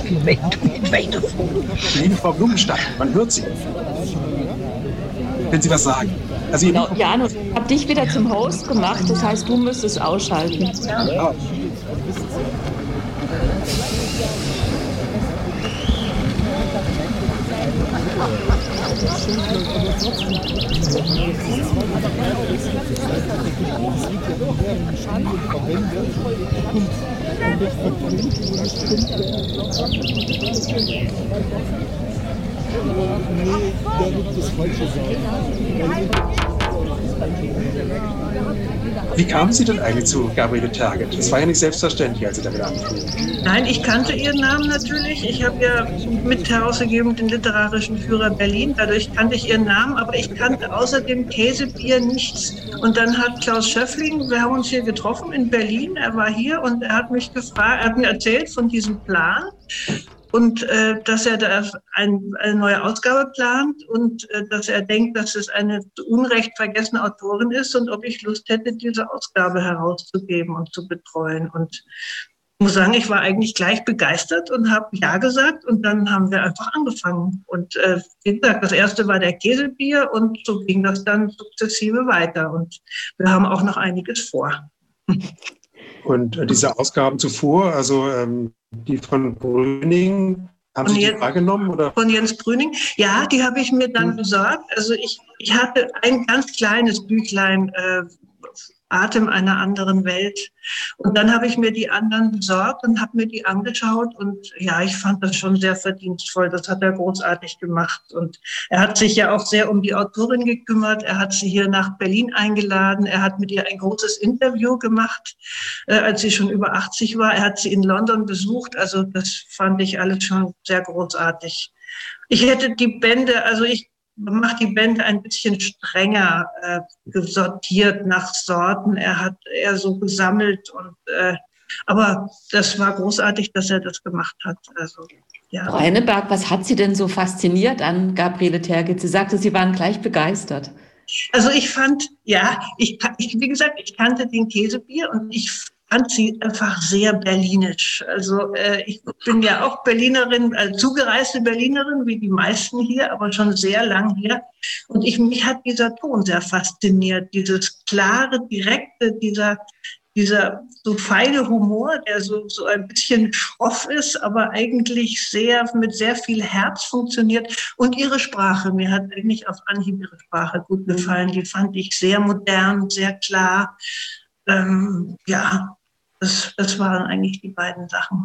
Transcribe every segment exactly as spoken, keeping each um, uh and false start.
Liebe Frau Blumenstadt, man hört Sie. Wenn Sie was sagen. Also genau, Janus, ich habe dich wieder zum Host gemacht, das heißt, du müsstest ausschalten. Ja. Nee, der wird das Falsche sagen. Wie kamen Sie denn eigentlich zu Gabriele Tergit? Das war ja nicht selbstverständlich, als Sie damit anfingen. Nein, ich kannte ihren Namen natürlich. Ich habe ja mit herausgegeben den literarischen Führer Berlin. Dadurch kannte ich ihren Namen, aber ich kannte außer dem Käsebier nichts. Und dann hat Klaus Schöffling, wir haben uns hier getroffen in Berlin, er war hier und er hat mich gefragt, er hat mir erzählt von diesem Plan. Und äh, dass er da ein, eine neue Ausgabe plant und äh, dass er denkt, dass es eine zu Unrecht vergessene Autorin ist und ob ich Lust hätte, diese Ausgabe herauszugeben und zu betreuen. Und ich muss sagen, ich war eigentlich gleich begeistert und habe Ja gesagt und dann haben wir einfach angefangen. Und äh, wie gesagt, das erste war der Käsebier und so ging das dann sukzessive weiter. Und wir haben auch noch einiges vor. Und äh, diese Ausgaben zuvor, also ähm, die von Brüning, haben Von Sie die Jens- wahrgenommen? Oder? Von Jens Brüning. Ja, die habe ich mir dann Hm. besorgt. Also ich, ich hatte ein ganz kleines Büchlein, äh, Atem einer anderen Welt. Und dann habe ich mir die anderen besorgt und habe mir die angeschaut. Und ja, ich fand das schon sehr verdienstvoll. Das hat er großartig gemacht. Und er hat sich ja auch sehr um die Autorin gekümmert. Er hat sie hier nach Berlin eingeladen. Er hat mit ihr ein großes Interview gemacht, äh, als sie schon über achtzig war. Er hat sie in London besucht. Also das fand ich alles schon sehr großartig. Ich hätte die Bände, also ich mache die Bände ein bisschen strenger äh, gesortiert nach Sorten. Er hat eher so gesammelt und äh, aber das war großartig, dass er das gemacht hat. Also ja. Frau Henneberg, was hat Sie denn so fasziniert an Gabriele Tergit? Sie sagte, Sie waren gleich begeistert. Also ich fand, ja, ich, ich wie gesagt, ich kannte den Käsebier und ich fand sie einfach sehr berlinisch. Also äh, ich bin ja auch Berlinerin, äh, zugereiste Berlinerin, wie die meisten hier, aber schon sehr lang hier. Und ich, mich hat dieser Ton sehr fasziniert, dieses klare, direkte, dieser, dieser so feine Humor, der so, so ein bisschen schroff ist, aber eigentlich sehr, mit sehr viel Herz funktioniert. Und ihre Sprache, mir hat eigentlich auf Anhieb ihre Sprache gut gefallen. Die fand ich sehr modern, sehr klar. Ähm, ja, das, das waren eigentlich die beiden Sachen.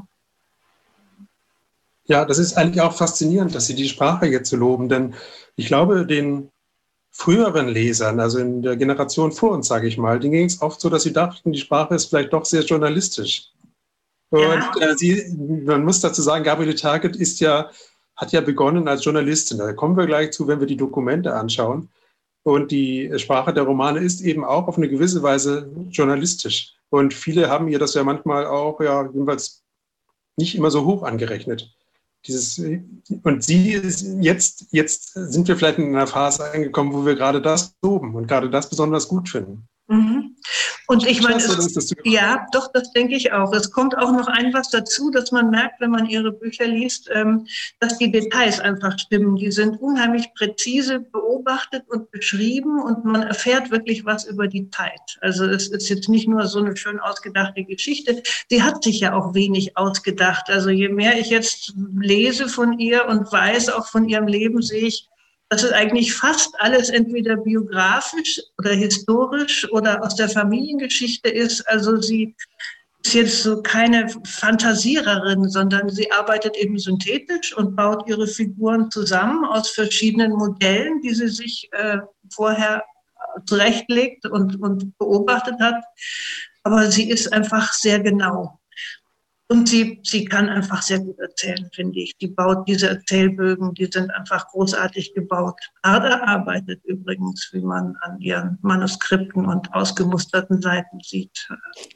Ja, das ist eigentlich auch faszinierend, dass Sie die Sprache jetzt so loben, denn ich glaube, den früheren Lesern, also in der Generation vor uns, sage ich mal, denen ging es oft so, dass sie dachten, die Sprache ist vielleicht doch sehr journalistisch. Und Ja. äh, sie, man muss dazu sagen, Gabriele Tergit ist ja, hat ja begonnen als Journalistin. Da kommen wir gleich zu, wenn wir die Dokumente anschauen. Und die Sprache der Romane ist eben auch auf eine gewisse Weise journalistisch. Und viele haben ihr das ja manchmal auch, ja, jedenfalls nicht immer so hoch angerechnet. Dieses, und sie ist jetzt, jetzt sind wir vielleicht in einer Phase angekommen, wo wir gerade das loben und gerade das besonders gut finden. Mhm. Und ich meine, Ist das so, es, dass das- ja, doch, das denke ich auch. Es kommt auch noch ein was dazu, dass man merkt, wenn man ihre Bücher liest, ähm, dass die Details einfach stimmen. Die sind unheimlich präzise beobachtet und beschrieben und man erfährt wirklich was über die Zeit. Also es ist jetzt nicht nur so eine schön ausgedachte Geschichte. Sie hat sich ja auch wenig ausgedacht. Also je mehr ich jetzt lese von ihr und weiß auch von ihrem Leben, sehe ich, dass es eigentlich fast alles entweder biografisch oder historisch oder aus der Familiengeschichte ist. Also sie ist jetzt so keine Fantasiererin, sondern sie arbeitet eben synthetisch und baut ihre Figuren zusammen aus verschiedenen Modellen, die sie sich äh, vorher zurechtlegt und, und beobachtet hat. Aber sie ist einfach sehr genau. Und sie, sie kann einfach sehr gut erzählen, finde ich. Die baut diese Erzählbögen, die sind einfach großartig gebaut. Hart erarbeitet übrigens, wie man an ihren Manuskripten und ausgemusterten Seiten sieht.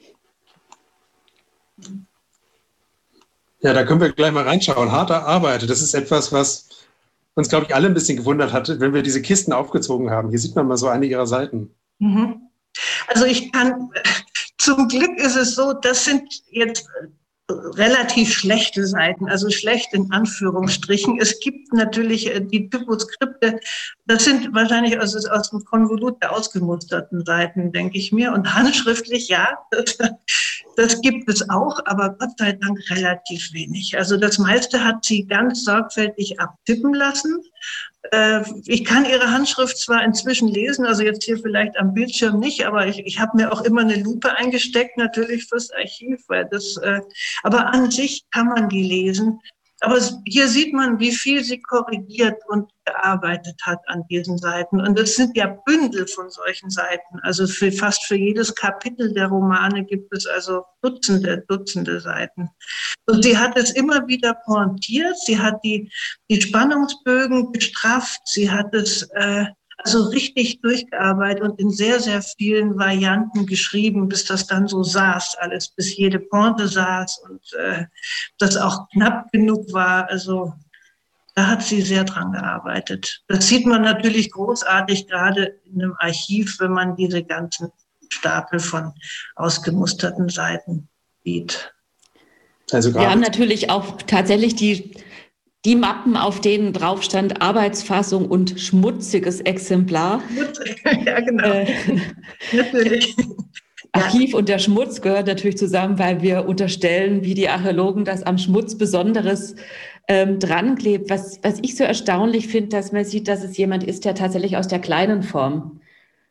Ja, da können wir gleich mal reinschauen. Hart erarbeitet, das ist etwas, was uns, glaube ich, alle ein bisschen gewundert hat, wenn wir diese Kisten aufgezogen haben. Hier sieht man mal so eine ihrer Seiten. Mhm. Also ich kann, zum Glück ist es so, das sind jetzt relativ schlechte Seiten, also schlecht in Anführungsstrichen. Es gibt natürlich die Typoskripte, das sind wahrscheinlich aus, aus dem Konvolut der ausgemusterten Seiten, denke ich mir. Und handschriftlich, ja, das, das gibt es auch, aber Gott sei Dank relativ wenig. Also das meiste hat sie ganz sorgfältig abtippen lassen. Ich kann ihre Handschrift zwar inzwischen lesen, also jetzt hier vielleicht am Bildschirm nicht, aber ich, ich habe mir auch immer eine Lupe eingesteckt, natürlich fürs Archiv, weil das, äh, aber an sich kann man die lesen. Aber hier sieht man, wie viel sie korrigiert und gearbeitet hat an diesen Seiten. Und es sind ja Bündel von solchen Seiten. Also für, fast für jedes Kapitel der Romane gibt es also Dutzende, Dutzende Seiten. Und sie hat es immer wieder pointiert. Sie hat die, die Spannungsbögen gestrafft. Sie hat es äh, also richtig durchgearbeitet und in sehr, sehr vielen Varianten geschrieben, bis das dann so saß, alles, bis jede Pointe saß und äh, das auch knapp genug war. Also da hat sie sehr dran gearbeitet. Das sieht man natürlich großartig, gerade in einem Archiv, wenn man diese ganzen Stapel von ausgemusterten Seiten sieht. Also wir haben natürlich auch tatsächlich die Die Mappen, auf denen drauf stand Arbeitsfassung und schmutziges Exemplar. Ja, genau. Äh, natürlich. Archiv und der Schmutz gehört natürlich zusammen, weil wir unterstellen, wie die Archäologen, dass am Schmutz Besonderes ähm, dran klebt. Was, was ich so erstaunlich finde, dass man sieht, dass es jemand ist, der tatsächlich aus der kleinen Form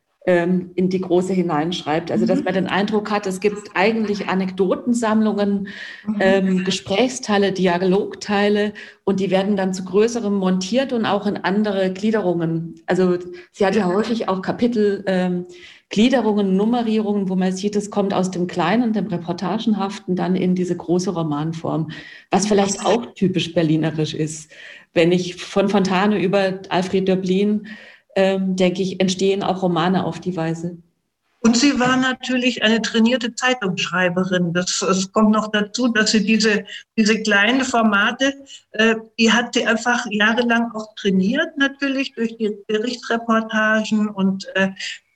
ähm, in die große hineinschreibt. Also dass man den Eindruck hat, es gibt eigentlich Anekdotensammlungen, ähm, Gesprächsteile, Dialogteile und die werden dann zu größerem montiert und auch in andere Gliederungen. Also sie hat ja häufig auch Kapitel, ähm, Gliederungen, Nummerierungen, wo man sieht, es kommt aus dem Kleinen, dem Reportagenhaften, dann in diese große Romanform, was vielleicht auch typisch berlinerisch ist. Wenn ich von Fontane über Alfred Döblin ähm, denke ich, entstehen auch Romane auf die Weise. Und sie war natürlich eine trainierte Zeitungsschreiberin. Das, das kommt noch dazu, dass sie diese, diese kleinen Formate, äh, die hat sie einfach jahrelang auch trainiert, natürlich durch die Gerichtsreportagen. Und äh,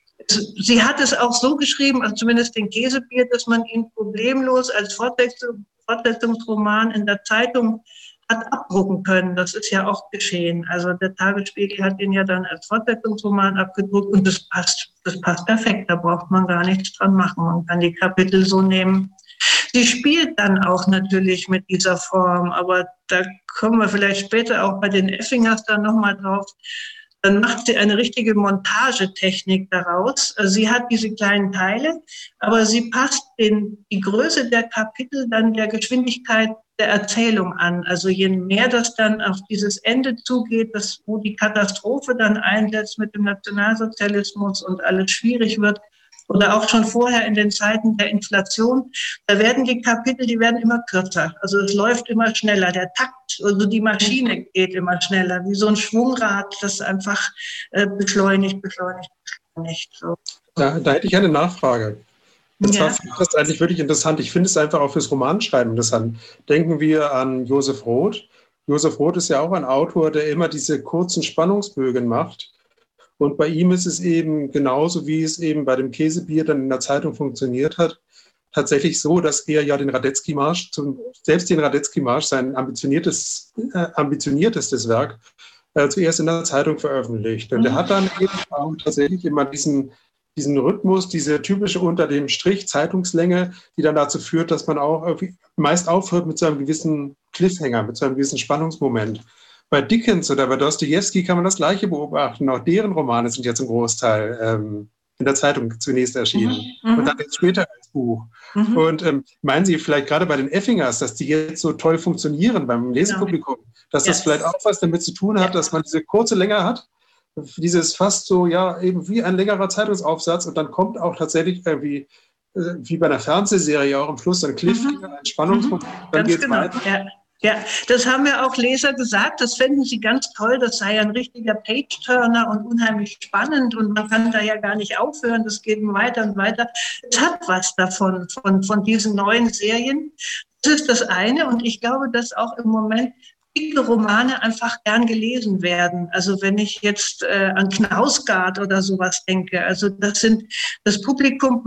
sie hat es auch so geschrieben, also zumindest den Käsebier, dass man ihn problemlos als Fortsetzung, Fortsetzungsroman in der Zeitung hat abdrucken können. Das ist ja auch geschehen. Also der Tagesspiegel hat ihn ja dann als Fortsetzungsroman abgedruckt und das passt, das passt perfekt. Da braucht man gar nichts dran machen. Man kann die Kapitel so nehmen. Sie spielt dann auch natürlich mit dieser Form, aber da kommen wir vielleicht später auch bei den Effingers dann nochmal drauf. Dann macht sie eine richtige Montagetechnik daraus. Sie hat diese kleinen Teile, aber sie passt den, die Größe der Kapitel dann der Geschwindigkeit der Erzählung an. Also je mehr das dann auf dieses Ende zugeht, das, wo die Katastrophe dann einsetzt mit dem Nationalsozialismus und alles schwierig wird, oder auch schon vorher in den Zeiten der Inflation, da werden die Kapitel, die werden immer kürzer. Also es läuft immer schneller. Der Takt, also die Maschine geht immer schneller, wie so ein Schwungrad, das einfach äh, beschleunigt, beschleunigt, beschleunigt. So. Da, da hätte ich eine Nachfrage. Und zwar Ja. finde ich das eigentlich wirklich interessant. Ich finde es einfach auch fürs Romanschreiben interessant. Denken wir an Josef Roth. Josef Roth ist ja auch ein Autor, der immer diese kurzen Spannungsbögen macht. Und bei ihm ist es eben genauso, wie es eben bei dem Käsebier dann in der Zeitung funktioniert hat, tatsächlich so, dass er ja den Radetzky-Marsch, selbst den Radetzky-Marsch, sein ambitioniertes, äh, ambitioniertestes Werk, äh, zuerst in der Zeitung veröffentlicht. Und mhm. er hat dann eben auch tatsächlich immer diesen, diesen Rhythmus, diese typische unter dem Strich Zeitungslänge, die dann dazu führt, dass man auch irgendwie meist aufhört mit so einem gewissen Cliffhanger, mit so einem gewissen Spannungsmoment. Bei Dickens oder bei Dostojewski kann man das Gleiche beobachten. Auch deren Romane sind ja zum Großteil ähm, in der Zeitung zunächst erschienen mhm. und dann jetzt später als Buch. Mhm. Und ähm, meinen Sie vielleicht gerade bei den Effingers, dass die jetzt so toll funktionieren beim Lesepublikum, genau. dass das ja. vielleicht auch was damit zu tun hat, ja. dass man diese kurze Länge hat, dieses fast so, ja, eben wie ein längerer Zeitungsaufsatz und dann kommt auch tatsächlich irgendwie, äh, wie bei einer Fernsehserie auch am Schluss so ein Cliffhanger, mhm. ein Spannungspunkt, mhm. dann geht es genau. weiter. Ja. Ja, das haben ja auch Leser gesagt, das fänden sie ganz toll, das sei ein richtiger Page-Turner und unheimlich spannend und man kann da ja gar nicht aufhören, das geht weiter und weiter. Es hat was davon, von, von diesen neuen Serien. Das ist das eine und ich glaube, dass auch im Moment viele Romane einfach gern gelesen werden. Also wenn ich jetzt äh, an Knausgard oder sowas denke, also das sind, das Publikum mag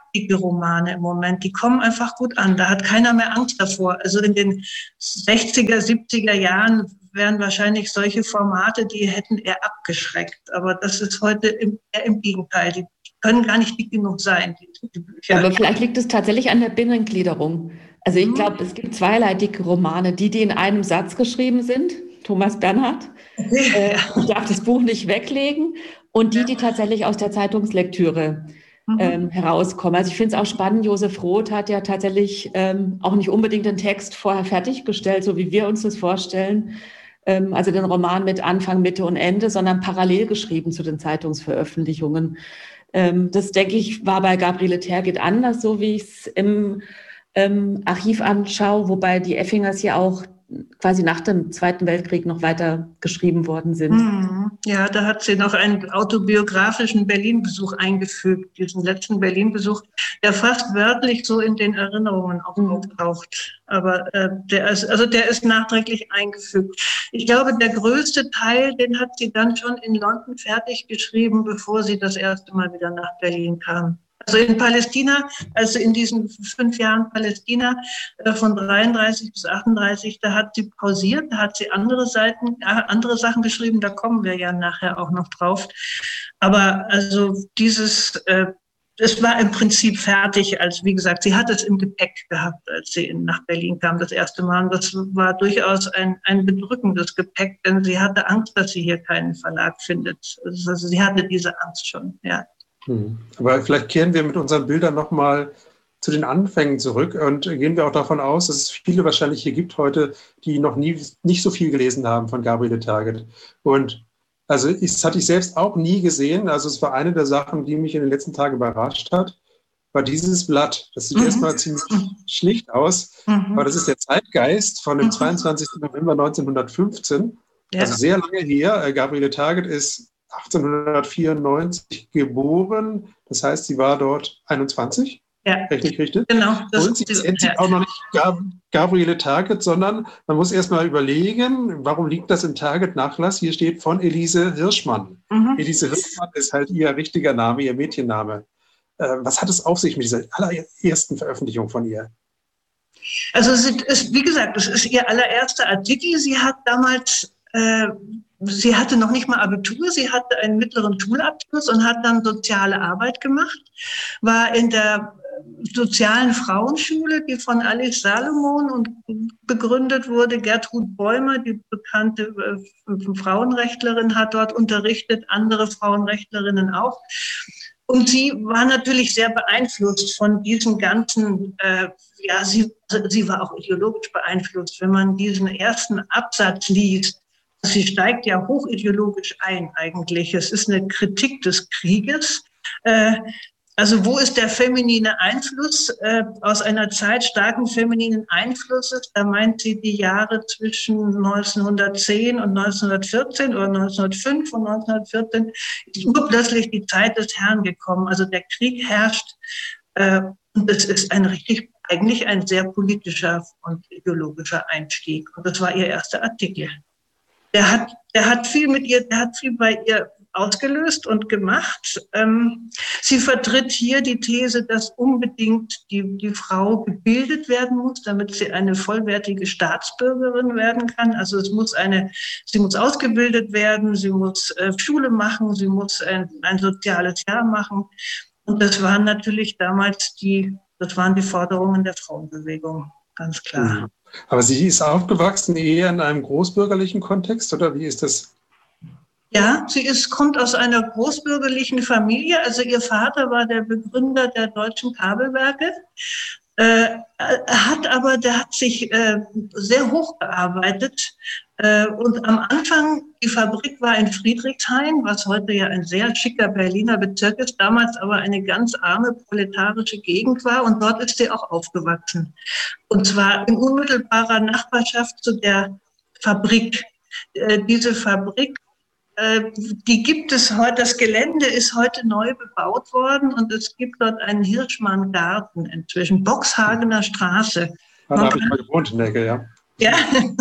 dicke Romane im Moment. Die kommen einfach gut an. Da hat keiner mehr Angst davor. Also in den sechziger, siebziger Jahren wären wahrscheinlich solche Formate, die hätten eher abgeschreckt. Aber das ist heute im, eher im Gegenteil. Die können gar nicht dick genug sein, die, die Bücher. Aber vielleicht liegt es tatsächlich an der Binnengliederung. Also ich glaube, es gibt zweierlei dicke Romane. Die, die in einem Satz geschrieben sind, Thomas Bernhard, äh, ich darf das Buch nicht weglegen, und die, die tatsächlich aus der Zeitungslektüre ähm, mhm. herauskommen. Also ich finde es auch spannend, Josef Roth hat ja tatsächlich ähm, auch nicht unbedingt den Text vorher fertiggestellt, so wie wir uns das vorstellen, ähm, also den Roman mit Anfang, Mitte und Ende, sondern parallel geschrieben zu den Zeitungsveröffentlichungen. Ähm, das, denke ich, war bei Gabriele Tergit anders, so wie ich es im ähm, Archiv anschaue, wobei die Effingers ja auch quasi nach dem Zweiten Weltkrieg noch weiter geschrieben worden sind. Ja, da hat sie noch einen autobiografischen Berlin-Besuch eingefügt, diesen letzten Berlin-Besuch, der fast wörtlich so in den Erinnerungen auch auftaucht. Aber äh, der ist, also der ist nachträglich eingefügt. Ich glaube, der größte Teil, den hat sie dann schon in London fertig geschrieben, bevor sie das erste Mal wieder nach Berlin kam. Also in Palästina, also in diesen fünf Jahren Palästina äh, von dreiunddreißig bis achtunddreißig, da hat sie pausiert, da hat sie andere Seiten, äh, andere Sachen geschrieben, da kommen wir ja nachher auch noch drauf. Aber also dieses, äh, es war im Prinzip fertig, als, wie gesagt, sie hat es im Gepäck gehabt, als sie in, nach Berlin kam das erste Mal. Und das war durchaus ein, ein bedrückendes Gepäck, denn sie hatte Angst, dass sie hier keinen Verlag findet. Also sie hatte diese Angst schon, ja. Aber vielleicht kehren wir mit unseren Bildern nochmal zu den Anfängen zurück und gehen wir auch davon aus, dass es viele wahrscheinlich hier gibt heute, die noch nie nicht so viel gelesen haben von Gabriele Tergit. Und also das hatte ich selbst auch nie gesehen. Also es war eine der Sachen, die mich in den letzten Tagen überrascht hat, war dieses Blatt. Das sieht mhm. erstmal ziemlich schlicht aus, mhm. aber das ist der Zeitgeist von dem mhm. zweiundzwanzigsten November neunzehnhundertfünfzehn. Ja. Also sehr lange her. Gabriele Tergit ist achtzehnhundertvierundneunzig geboren, das heißt, sie war dort einundzwanzig, ja. Richtig, richtig? Genau. Das und sie nennt sich auch noch nicht Gab- Gabriele Tergit, sondern man muss erstmal überlegen, warum liegt das im Tergit-Nachlass? Hier steht von Elise Hirschmann. Mhm. Elise Hirschmann ist halt ihr richtiger Name, ihr Mädchenname. Äh, was hat es auf sich mit dieser allerersten Veröffentlichung von ihr? Also es ist, wie gesagt, es ist ihr allererster Artikel. Sie hat damals äh, Sie hatte noch nicht mal Abitur, sie hatte einen mittleren Schulabschluss und hat dann soziale Arbeit gemacht, war in der sozialen Frauenschule, die von Alice Salomon und begründet wurde. Gertrud Bäumer, die bekannte äh, Frauenrechtlerin, hat dort unterrichtet, andere Frauenrechtlerinnen auch. Und sie war natürlich sehr beeinflusst von diesen ganzen, äh, ja, sie, sie war auch ideologisch beeinflusst, wenn man diesen ersten Absatz liest. Sie steigt ja hochideologisch ein eigentlich. Es ist eine Kritik des Krieges. Äh, also wo ist der feminine Einfluss? Äh, aus einer Zeit starken femininen Einflusses, da meint sie die Jahre zwischen neunzehnhundertzehn und neunzehnhundertvierzehn oder neunzehnhundertfünf und neunzehnhundertvierzehn ist urplötzlich die Zeit des Herrn gekommen. Also der Krieg herrscht äh, und es ist ein richtig, eigentlich ein sehr politischer und ideologischer Einstieg. Und das war ihr erster Artikel. Der hat, der hat viel mit ihr, der hat viel bei ihr ausgelöst und gemacht. Ähm, sie vertritt hier die These, dass unbedingt die, die Frau gebildet werden muss, damit sie eine vollwertige Staatsbürgerin werden kann. Also es muss eine, sie muss ausgebildet werden, sie muss äh, Schule machen, sie muss ein, ein soziales Jahr machen. Und das waren natürlich damals die, das waren die Forderungen der Frauenbewegung, ganz klar. Mhm. Aber sie ist aufgewachsen eher in einem großbürgerlichen Kontext, oder wie ist das? Ja, sie ist, kommt aus einer großbürgerlichen Familie. Also ihr Vater war der Begründer der Deutschen Kabelwerke. Äh, hat aber, der hat sich äh, sehr hochgearbeitet. Äh, und am Anfang, die Fabrik war in Friedrichshain, was heute ja ein sehr schicker Berliner Bezirk ist, damals aber eine ganz arme proletarische Gegend war. Und dort ist sie auch aufgewachsen. Und zwar in unmittelbarer Nachbarschaft zu der Fabrik. Äh, diese Fabrik, die gibt es heute, das Gelände ist heute neu bebaut worden und es gibt dort einen Hirschmann-Garten inzwischen, Boxhagener Straße. Ja, da habe ich mal gewohnt in der Ecke, ja. Ja,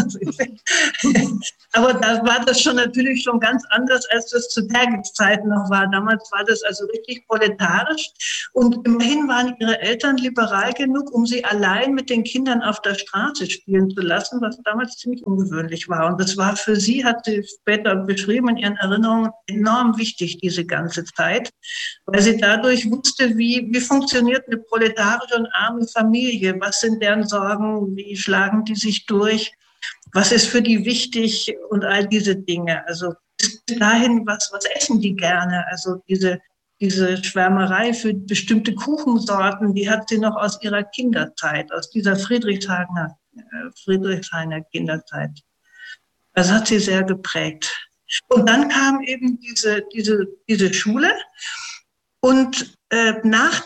aber da war das schon natürlich schon ganz anders, als das zu Tergits Zeiten noch war. Damals war das also richtig proletarisch und immerhin waren ihre Eltern liberal genug, um sie allein mit den Kindern auf der Straße spielen zu lassen, was damals ziemlich ungewöhnlich war. Und das war für sie, hat sie später beschrieben in ihren Erinnerungen, enorm wichtig, diese ganze Zeit, weil sie dadurch wusste, wie, wie funktioniert eine proletarische und arme Familie, was sind deren Sorgen, wie schlagen die sich durch, was ist für die wichtig und all diese Dinge. Also bis dahin, was, was essen die gerne? Also diese, diese Schwärmerei für bestimmte Kuchensorten, die hat sie noch aus ihrer Kinderzeit, aus dieser Friedrichshainer, äh, Friedrichshainer Kinderzeit. Das hat sie sehr geprägt. Und dann kam eben diese, diese, diese Schule und äh, nach,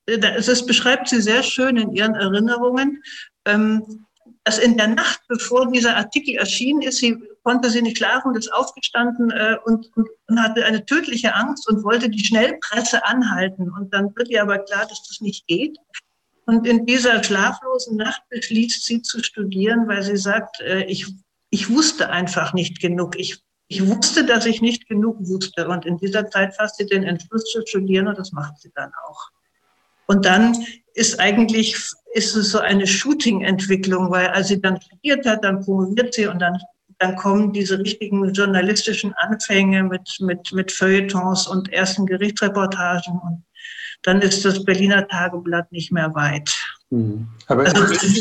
das beschreibt sie sehr schön in ihren Erinnerungen, ähm, dass in der Nacht, bevor dieser Artikel erschienen ist, sie, konnte sie nicht schlafen, ist aufgestanden äh, und, und, und hatte eine tödliche Angst und wollte die Schnellpresse anhalten. Und dann wird ihr aber klar, dass das nicht geht. Und in dieser schlaflosen Nacht beschließt sie zu studieren, weil sie sagt, äh, ich, ich wusste einfach nicht genug. Ich, ich wusste, dass ich nicht genug wusste. Und in dieser Zeit fasst sie den Entschluss zu studieren und das macht sie dann auch. Und dann ist eigentlich, ist es so eine Shooting-Entwicklung, weil als sie dann studiert hat, dann promoviert sie und dann, dann kommen diese richtigen journalistischen Anfänge mit, mit, mit Feuilletons und ersten Gerichtsreportagen und dann ist das Berliner Tageblatt nicht mehr weit. Mhm. Aber also,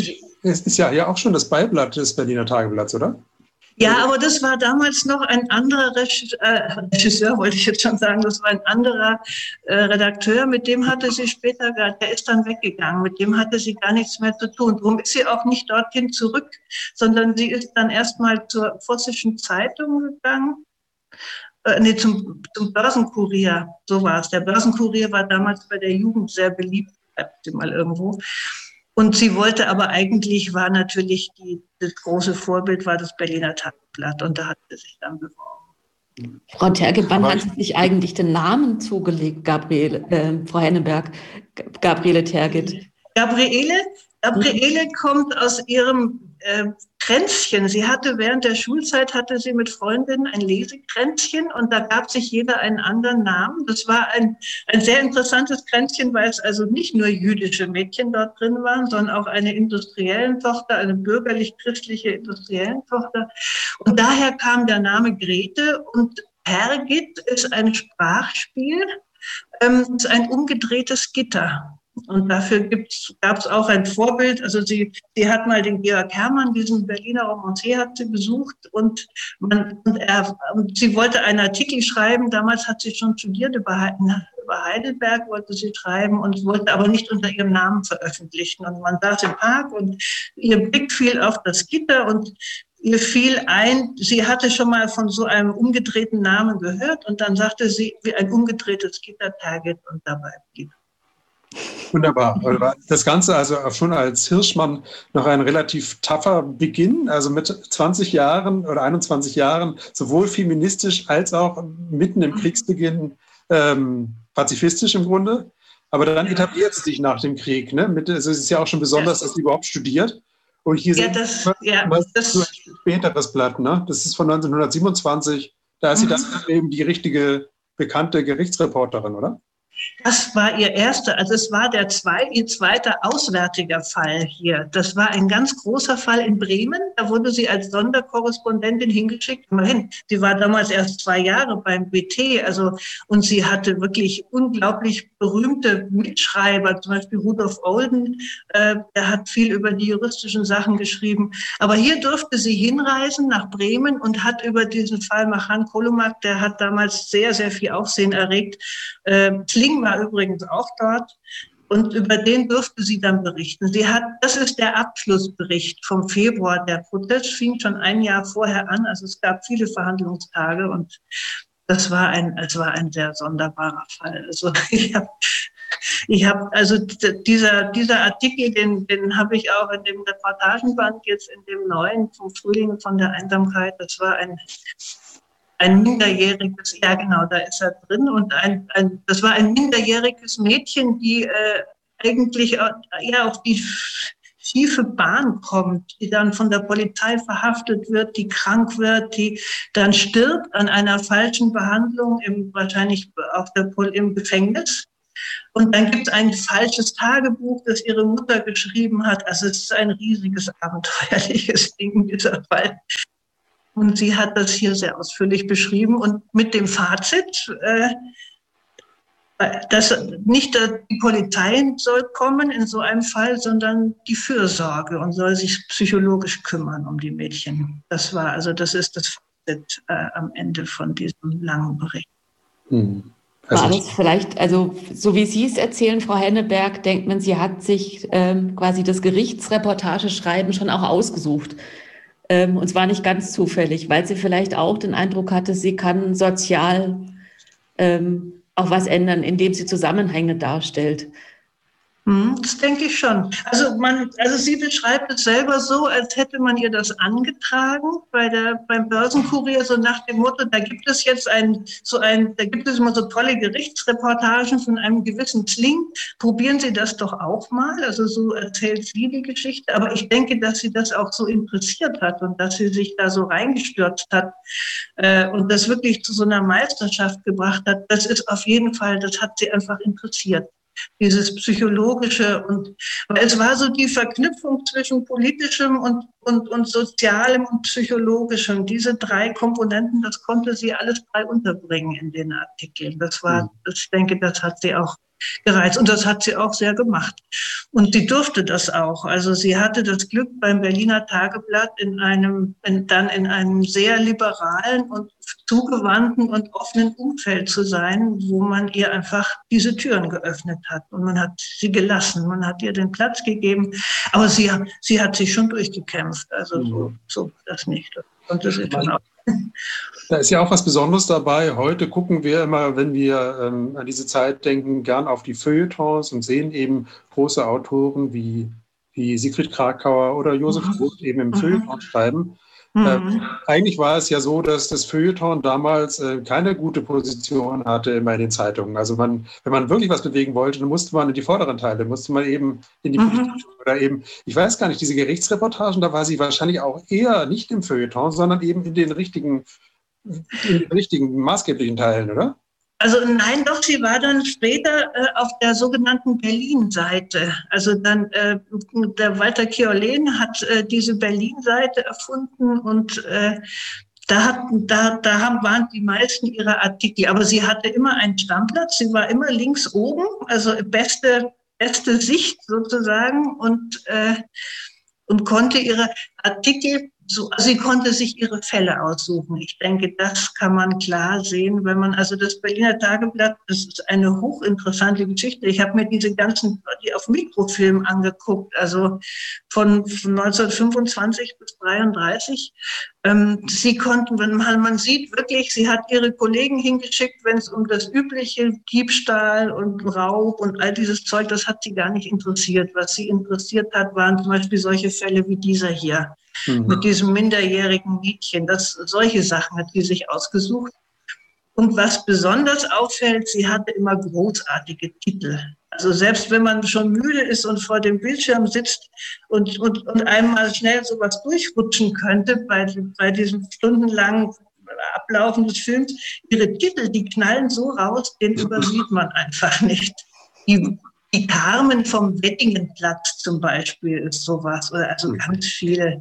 es ist ja, ja auch schon das Beiblatt des Berliner Tageblatts, oder? Ja, aber das war damals noch ein anderer Regisseur, äh, Regisseur, wollte ich jetzt schon sagen, das war ein anderer äh, Redakteur, mit dem hatte sie später, der ist dann weggegangen, mit dem hatte sie gar nichts mehr zu tun. Darum ist sie auch nicht dorthin zurück, sondern sie ist dann erstmal zur Vossischen Zeitung gegangen, äh, nee, zum, zum Börsenkurier, so war es. Der Börsenkurier war damals bei der Jugend sehr beliebt, bleibt sie mal irgendwo. Und sie wollte aber eigentlich, war natürlich die, das große Vorbild war das Berliner Tageblatt und da hat sie sich dann beworben. Frau Tergit, wann hat sie sich eigentlich den Namen zugelegt, Gabriele, äh, Frau Henneberg, Gabriele Tergit? Gabriele, Gabriele kommt aus ihrem äh, Kränzchen. Sie hatte während der Schulzeit, hatte sie mit Freundinnen ein Lesekränzchen und da gab sich jeder einen anderen Namen. Das war ein, ein sehr interessantes Kränzchen, weil es also nicht nur jüdische Mädchen dort drin waren, sondern auch eine Industriellentochter, eine bürgerlich-christliche Industriellentochter. Und daher kam der Name Grete und Tergit ist ein Sprachspiel, ähm, ist ein umgedrehtes Gitter. Und dafür gab es auch ein Vorbild. Also sie, sie hat mal den Georg Herrmann, diesen Berliner Romancier, hat sie besucht und, man, und, er, und sie wollte einen Artikel schreiben. Damals hat sie schon studiert über, über Heidelberg, wollte sie schreiben und wollte aber nicht unter ihrem Namen veröffentlichen. Und man saß im Park und ihr Blick fiel auf das Gitter und ihr fiel ein, sie hatte schon mal von so einem umgedrehten Namen gehört und dann sagte sie, wie ein umgedrehtes Gitter, Tergit und dabei blieb. Wunderbar. Das Ganze also schon als Hirschmann noch ein relativ tougher Beginn, also mit zwanzig Jahren oder einundzwanzig Jahren sowohl feministisch als auch mitten im Kriegsbeginn ähm, pazifistisch im Grunde. Aber dann etabliert sie sich nach dem Krieg. Ne? Mit, also es ist ja auch schon besonders, dass sie überhaupt studiert. Und hier ja, das, ja, das ein späteres Blatt. Ne? Das ist von neunzehnhundertsiebenundzwanzig. Da ist sie dann eben die richtige, bekannte Gerichtsreporterin, oder? Das war ihr erster, also es war der zwei, ihr zweiter auswärtiger Fall hier. Das war ein ganz großer Fall in Bremen. Da wurde sie als Sonderkorrespondentin hingeschickt. Immerhin, sie war damals erst zwei Jahre beim B T, also und sie hatte wirklich unglaublich berühmte Mitschreiber, zum Beispiel Rudolf Olden, äh, der hat viel über die juristischen Sachen geschrieben. Aber hier durfte sie hinreisen nach Bremen und hat über diesen Fall Machan Kolomak, der hat damals sehr, sehr viel Aufsehen erregt. Äh, Kling war übrigens auch dort und über den durfte sie dann berichten. Sie hat, das ist der Abschlussbericht vom Februar. Der Prozess fing schon ein Jahr vorher an, also es gab viele Verhandlungstage und das war ein, es war ein sehr sonderbarer Fall. Also ich habe, ich habe, also dieser dieser Artikel, den den habe ich auch in dem Reportagenband jetzt in dem neuen vom Frühling von der Einsamkeit. Das war ein Ein minderjähriges, ja genau, da ist er drin. Und ein, ein, das war ein minderjähriges Mädchen, die äh, eigentlich äh, ja, auf die schiefe Bahn kommt, die dann von der Polizei verhaftet wird, die krank wird, die dann stirbt an einer falschen Behandlung, im, wahrscheinlich auf der, im Gefängnis. Und dann gibt es ein falsches Tagebuch, das ihre Mutter geschrieben hat. Also es ist ein riesiges, abenteuerliches Ding, dieser Fall. Und sie hat das hier sehr ausführlich beschrieben und mit dem Fazit, äh, dass nicht die Polizei soll kommen in so einem Fall, sondern die Fürsorge und soll sich psychologisch kümmern um die Mädchen. Das war, also das ist das Fazit äh, am Ende von diesem langen Bericht. Hm. Also war das vielleicht, also so wie Sie es erzählen, Frau Henneberg, denkt man, sie hat sich ähm, quasi das Gerichtsreportageschreiben schon auch ausgesucht. Ähm, und zwar nicht ganz zufällig, weil sie vielleicht auch den Eindruck hatte, sie kann sozial ähm, auch was ändern, indem sie Zusammenhänge darstellt. Das denke ich schon. Also, man, also sie beschreibt es selber so, als hätte man ihr das angetragen bei der, beim Börsenkurier, so nach dem Motto, da gibt es jetzt ein, so ein, da gibt es immer so tolle Gerichtsreportagen von einem gewissen Sling. Probieren Sie das doch auch mal. Also so erzählt sie die Geschichte. Aber ich denke, dass sie das auch so interessiert hat und dass sie sich da so reingestürzt hat äh, und das wirklich zu so einer Meisterschaft gebracht hat. Das ist auf jeden Fall, das hat sie einfach interessiert. Dieses Psychologische und weil es war so die Verknüpfung zwischen politischem und, und, und sozialem und psychologischem. Diese drei Komponenten, das konnte sie alles drei unterbringen in den Artikeln. Das war, ich denke, das hat sie auch gereizt und das hat sie auch sehr gemacht. Und sie durfte das auch. Also sie hatte das Glück, beim Berliner Tageblatt in einem, in, dann in einem sehr liberalen und zugewandten und offenen Umfeld zu sein, wo man ihr einfach diese Türen geöffnet hat. Und man hat sie gelassen, man hat ihr den Platz gegeben. Aber sie, sie hat sich schon durchgekämpft. Also so, so das nicht. Und das ist schon auch. Da ist ja auch was Besonderes dabei. Heute gucken wir immer, wenn wir ähm, an diese Zeit denken, gern auf die Feuilletons und sehen eben große Autoren wie, wie Siegfried Kracauer oder Josef Roth eben im Feuilleton schreiben. Mhm. Ähm, eigentlich war es ja so, dass das Feuilleton damals äh, keine gute Position hatte immer in den Zeitungen. Also man, wenn man wirklich was bewegen wollte, dann musste man in die vorderen Teile, musste man eben in die Politik mhm. oder eben, ich weiß gar nicht, diese Gerichtsreportagen, da war sie wahrscheinlich auch eher nicht im Feuilleton, sondern eben in den richtigen, in den richtigen maßgeblichen Teilen, oder? Also nein, doch, sie war dann später äh, auf der sogenannten Berlin-Seite. Also dann, äh, der Walter Kiolen hat äh, diese Berlin-Seite erfunden und äh, da, hat, da, da haben, waren die meisten ihrer Artikel. Aber sie hatte immer einen Stammplatz, sie war immer links oben, also beste, beste Sicht sozusagen und, äh, und konnte ihre Artikel So, also sie konnte sich ihre Fälle aussuchen. Ich denke, das kann man klar sehen, wenn man, also das Berliner Tageblatt, das ist eine hochinteressante Geschichte. Ich habe mir diese ganzen, die auf Mikrofilm angeguckt, also von, von neunzehnhundertfünfundzwanzig bis dreiunddreißig. Ähm, sie konnten, wenn man, man sieht wirklich, sie hat ihre Kollegen hingeschickt, wenn es um das übliche Diebstahl und Raub und all dieses Zeug, das hat sie gar nicht interessiert. Was sie interessiert hat, waren zum Beispiel solche Fälle wie dieser hier. Mhm. Mit diesem minderjährigen Mädchen. Das, solche Sachen hat sie sich ausgesucht. Und was besonders auffällt, sie hatte immer großartige Titel. Also selbst wenn man schon müde ist und vor dem Bildschirm sitzt und, und, und einmal schnell sowas durchrutschen könnte bei, bei diesem stundenlangen Ablaufen des Films, ihre Titel, die knallen so raus, den übersieht man einfach nicht. Die Die Carmen vom Wettingenplatz zum Beispiel ist sowas. Oder also ganz viele.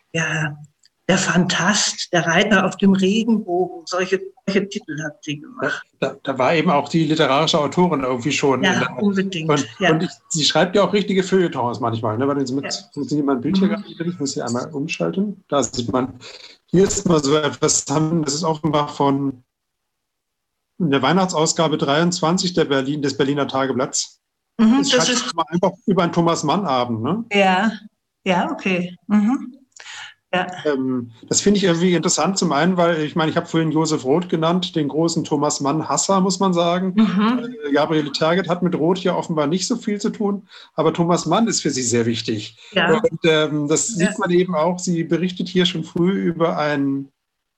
Ja, der Phantast, der Reiter auf dem Regenbogen, solche, solche Titel hat sie gemacht. Da, da war eben auch die literarische Autorin irgendwie schon. Ja, der, unbedingt. Und, ja. und ich, sie schreibt ja auch richtige Feuilletons manchmal. Ne? Weil sie mit, ja. Funktioniert mein Bild hier mhm. gerade nicht. Ich muss sie einmal umschalten. Da sieht man, hier ist mal so etwas, das ist offenbar von der Weihnachtsausgabe dreiundzwanzig der Berlin, des Berliner Tageblatts. Mhm, das das ist mal einfach über einen Thomas-Mann-Abend. Ne? Ja, ja, okay. Mhm. Ja. Ähm, das finde ich irgendwie interessant, zum einen, weil ich meine, ich habe vorhin Josef Roth genannt, den großen Thomas Mann-Hasser, muss man sagen. Mhm. Äh, Gabriele Tergit hat mit Roth ja offenbar nicht so viel zu tun, aber Thomas Mann ist für sie sehr wichtig. Ja. Und ähm, das ja. sieht man eben auch, sie berichtet hier schon früh über einen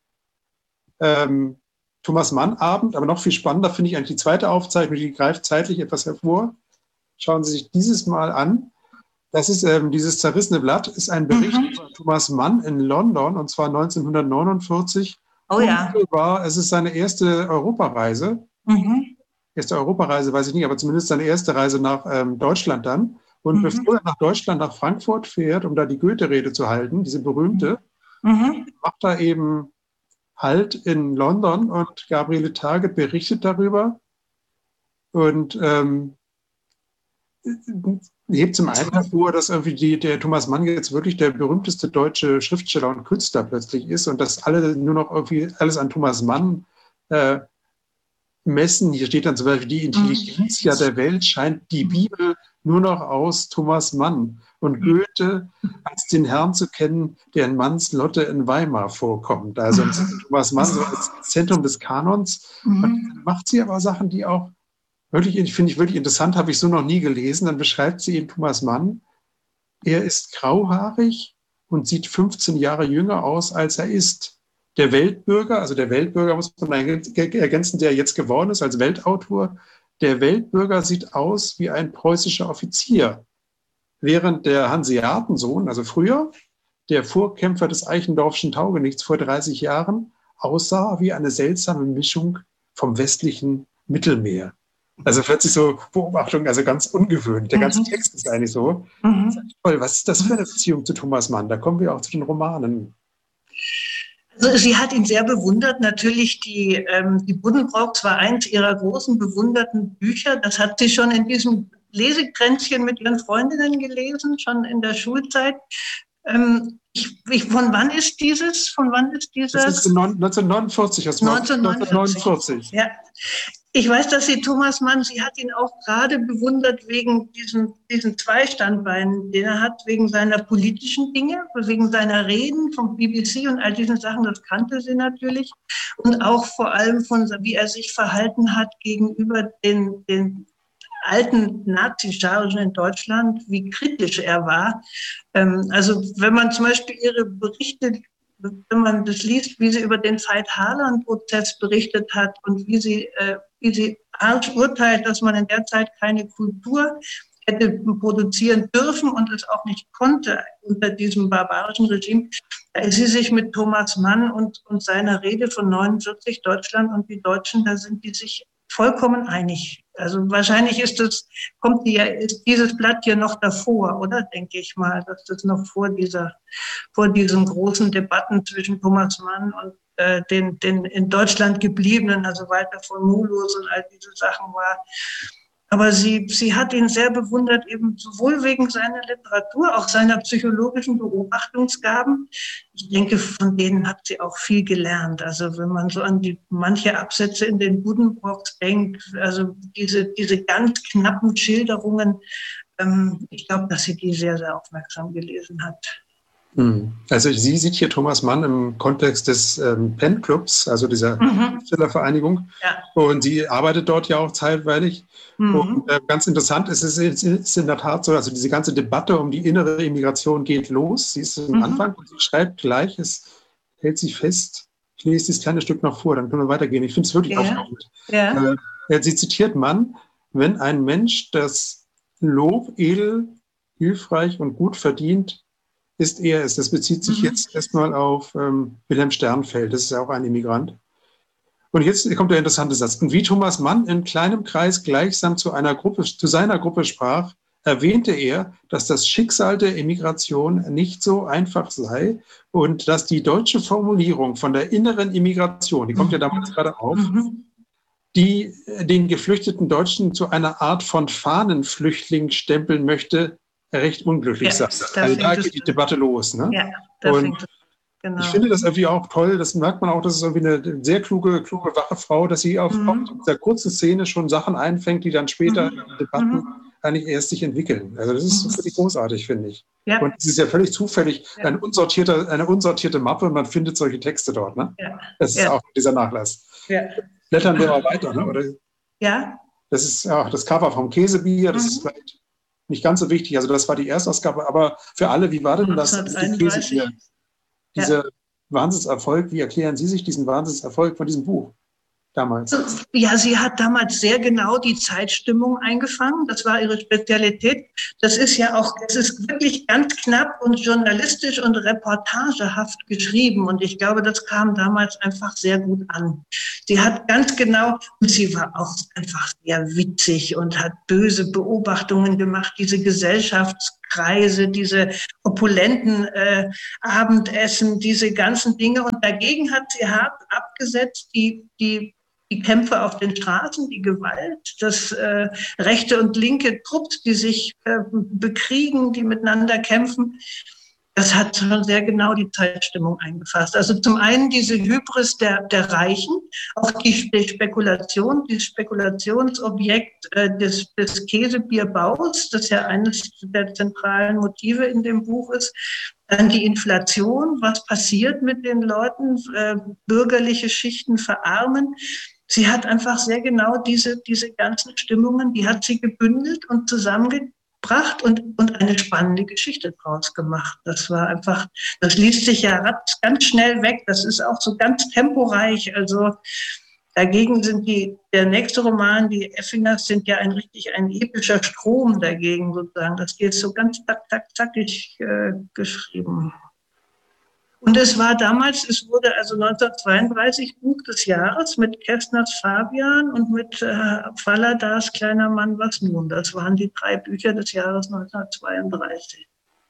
ähm, Thomas Mann-Abend, aber noch viel spannender finde ich eigentlich die zweite Aufzeichnung, die greift zeitlich etwas hervor. Schauen Sie sich dieses Mal an. Das ist ähm, dieses zerrissene Blatt, ist ein Bericht Mhm. über Thomas Mann in London, und zwar neunzehnhundertneunundvierzig. Oh ja. Unmittelbar, es ist seine erste Europareise. Mhm. Erste Europareise weiß ich nicht, aber zumindest seine erste Reise nach ähm, Deutschland dann. Und Mhm. bevor er nach Deutschland, nach Frankfurt fährt, um da die Goethe-Rede zu halten, diese berühmte, Mhm. macht er eben Halt in London, und Gabriele Target berichtet darüber und ähm, hebt zum einen hervor, dass irgendwie die, der Thomas Mann jetzt wirklich der berühmteste deutsche Schriftsteller und Künstler plötzlich ist und dass alle nur noch irgendwie alles an Thomas Mann äh, messen. Hier steht dann zum Beispiel, die Intelligenz ja der Welt scheint die Bibel nur noch aus Thomas Mann und Goethe als den Herrn zu kennen, der in Manns Lotte in Weimar vorkommt. Also Thomas Mann so als Zentrum des Kanons. Und dann macht sie aber Sachen, die auch wirklich, finde ich wirklich interessant, habe ich so noch nie gelesen. Dann beschreibt sie eben Thomas Mann. Er ist grauhaarig und sieht fünfzehn Jahre jünger aus, als er ist. Der Weltbürger, also der Weltbürger muss man ergänzen, der jetzt geworden ist als Weltautor, der Weltbürger sieht aus wie ein preußischer Offizier, während der Hanseatensohn, also früher, der Vorkämpfer des Eichendorffschen Taugenichts vor dreißig Jahren, aussah wie eine seltsame Mischung vom westlichen Mittelmeer. Also plötzlich so Beobachtung, also ganz ungewöhnlich. Der ganze Text ist eigentlich so. Mhm. Das ist eigentlich toll. Was ist das für eine Beziehung zu Thomas Mann? Da kommen wir auch zu den Romanen. Also sie hat ihn sehr bewundert. Natürlich die, ähm, die Buddenbrooks war eins ihrer großen bewunderten Bücher. Das hat sie schon in diesem Lesekränzchen mit ihren Freundinnen gelesen, schon in der Schulzeit. Ähm, ich, ich, von wann ist dieses? Von wann ist dieses? Das ist neunzehnhundertneunundvierzig. Das war neunzehnhundertneunundvierzig. Ja. Ich weiß, dass sie Thomas Mann, sie hat ihn auch gerade bewundert wegen diesen, diesen zwei Standbeinen, den er hat, wegen seiner politischen Dinge, wegen seiner Reden vom B B C und all diesen Sachen, das kannte sie natürlich. Und auch vor allem von, wie er sich verhalten hat gegenüber den, den alten Nazi-Chargen in Deutschland, wie kritisch er war. Also wenn man zum Beispiel ihre Berichte, wenn man das liest, wie sie über den Veit-Harlan-Prozess berichtet hat und wie sie, äh, wie sie arg urteilt, dass man in der Zeit keine Kultur hätte produzieren dürfen und es auch nicht konnte unter diesem barbarischen Regime, da ist sie sich mit Thomas Mann und, und seiner Rede von neunundvierzig, Deutschland und die Deutschen, da sind die sich vollkommen einig. Also wahrscheinlich ist das, kommt die, ist dieses Blatt hier noch davor, oder? Denke ich mal, dass das noch vor dieser, vor diesen großen Debatten zwischen Thomas Mann und äh, den, den in Deutschland gebliebenen, also Walter von Mulhouse und all diese Sachen war. Aber sie, sie hat ihn sehr bewundert, eben sowohl wegen seiner Literatur, auch seiner psychologischen Beobachtungsgaben. Ich denke, von denen hat sie auch viel gelernt. Also wenn man so an die manche Absätze in den Buddenbrooks denkt, also diese, diese ganz knappen Schilderungen, ähm, ich glaube, dass sie die sehr, sehr aufmerksam gelesen hat. Also sie sieht hier Thomas Mann im Kontext des ähm, Pen-Clubs, also dieser Mhm. Schriftstellervereinigung. Ja. Und sie arbeitet dort ja auch zeitweilig. Mhm. Und äh, ganz interessant ist es ist, ist in der Tat so, also diese ganze Debatte um die innere Immigration geht los. Sie ist am Mhm. Anfang und sie schreibt gleich, es hält sich fest. Ich lese dieses kleine Stück noch vor, dann können wir weitergehen. Ich finde es wirklich Ja. erstaunlich. Ja. Äh, sie zitiert Mann, wenn ein Mensch das Lob edel, hilfreich und gut verdient, ist er es. Das bezieht sich Mhm. jetzt erstmal auf ähm, Wilhelm Sternfeld, das ist ja auch ein Immigrant. Und jetzt kommt der interessante Satz. Und wie Thomas Mann in kleinem Kreis gleichsam zu einer Gruppe, zu seiner Gruppe sprach, erwähnte er, dass das Schicksal der Immigration nicht so einfach sei und dass die deutsche Formulierung von der inneren Immigration, die kommt ja damals gerade auf, Mhm. die den geflüchteten Deutschen zu einer Art von Fahnenflüchtling stempeln möchte, recht unglücklich Ja, sein. da Also da fängt geht es- die Debatte los. Ne? Ja, da Und fängt es, genau. ich finde das irgendwie auch toll, das merkt man auch, das ist irgendwie eine sehr kluge, kluge, wache Frau, dass sie auf, Mhm. auf dieser kurzen Szene schon Sachen einfängt, die dann später Mhm. in den Debatten Mhm. eigentlich erst sich entwickeln. Also das ist Mhm. wirklich großartig, finde ich. Ja. Und es ist ja völlig zufällig, Ja. ein unsortierter, eine unsortierte Mappe und man findet solche Texte dort. Ne? Ja. Das ist Ja. auch dieser Nachlass. Ja. Blättern wir mal weiter, ne? Oder? Ja. Das ist ja das Cover vom Käsebier, das Mhm. ist vielleicht nicht ganz so wichtig. Also das war die Erstausgabe, aber für alle, wie war denn das? neunzehnhunderteinunddreißig. Käsebier, dieser Wahnsinnserfolg, wie erklären Sie sich diesen Wahnsinnserfolg von diesem Buch? damals? Ja, sie hat damals sehr genau die Zeitstimmung eingefangen. Das war ihre Spezialität. Das ist ja auch, es ist wirklich ganz knapp und journalistisch und reportagehaft geschrieben. Und ich glaube, das kam damals einfach sehr gut an. Sie hat ganz genau, und sie war auch einfach sehr witzig und hat böse Beobachtungen gemacht, diese Gesellschaftskreise, diese opulenten äh, Abendessen, diese ganzen Dinge. Und dagegen hat sie hart abgesetzt die, die Die Kämpfe auf den Straßen, die Gewalt, das äh, rechte und linke Trupps, die sich äh, bekriegen, die miteinander kämpfen, das hat schon sehr genau die Zeitstimmung eingefasst. Also zum einen diese Hybris der, der Reichen, auch die, die Spekulation, dieses Spekulationsobjekt äh, des, des Käsebierbaus, das ja eines der zentralen Motive in dem Buch ist. Dann die Inflation, was passiert mit den Leuten, äh, bürgerliche Schichten verarmen. Sie hat einfach sehr genau diese, diese ganzen Stimmungen, die hat sie gebündelt und zusammengebracht und, und eine spannende Geschichte draus gemacht. Das war einfach, das liest sich ja ganz schnell weg. Das ist auch so ganz temporeich. Also dagegen sind die, der nächste Roman, die Effingers, sind ja ein richtig ein epischer Strom dagegen sozusagen. Das geht so ganz zack, zack, zackig äh, geschrieben. Und es war damals, es wurde also neunzehnhundertzweiunddreißig Buch des Jahres mit Kästners Fabian und mit äh, Falladas Kleiner Mann, was nun? Das waren die drei Bücher des Jahres neunzehnhundertzweiunddreißig.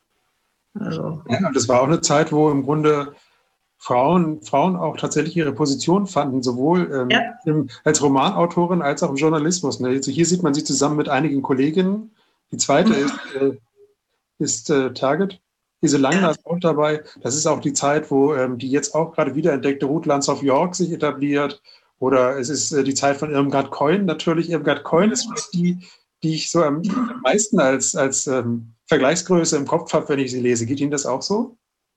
Also. Ja, und das war auch eine Zeit, wo im Grunde Frauen, Frauen auch tatsächlich ihre Position fanden, sowohl ähm, ja. im, als Romanautorin als auch im Journalismus. Ne? Also hier sieht man sie zusammen mit einigen Kolleginnen. Die zweite ist, äh, ist äh, Target. Diese Langner ist auch dabei. Das ist auch die Zeit, wo ähm, die jetzt auch gerade wiederentdeckte Ruth Lansdorff-York sich etabliert. Oder es ist äh, die Zeit von Irmgard Keun. Natürlich, Irmgard Keun ist vielleicht die, die ich so am, am meisten als, als ähm, Vergleichsgröße im Kopf habe, wenn ich sie lese. Geht Ihnen das auch so?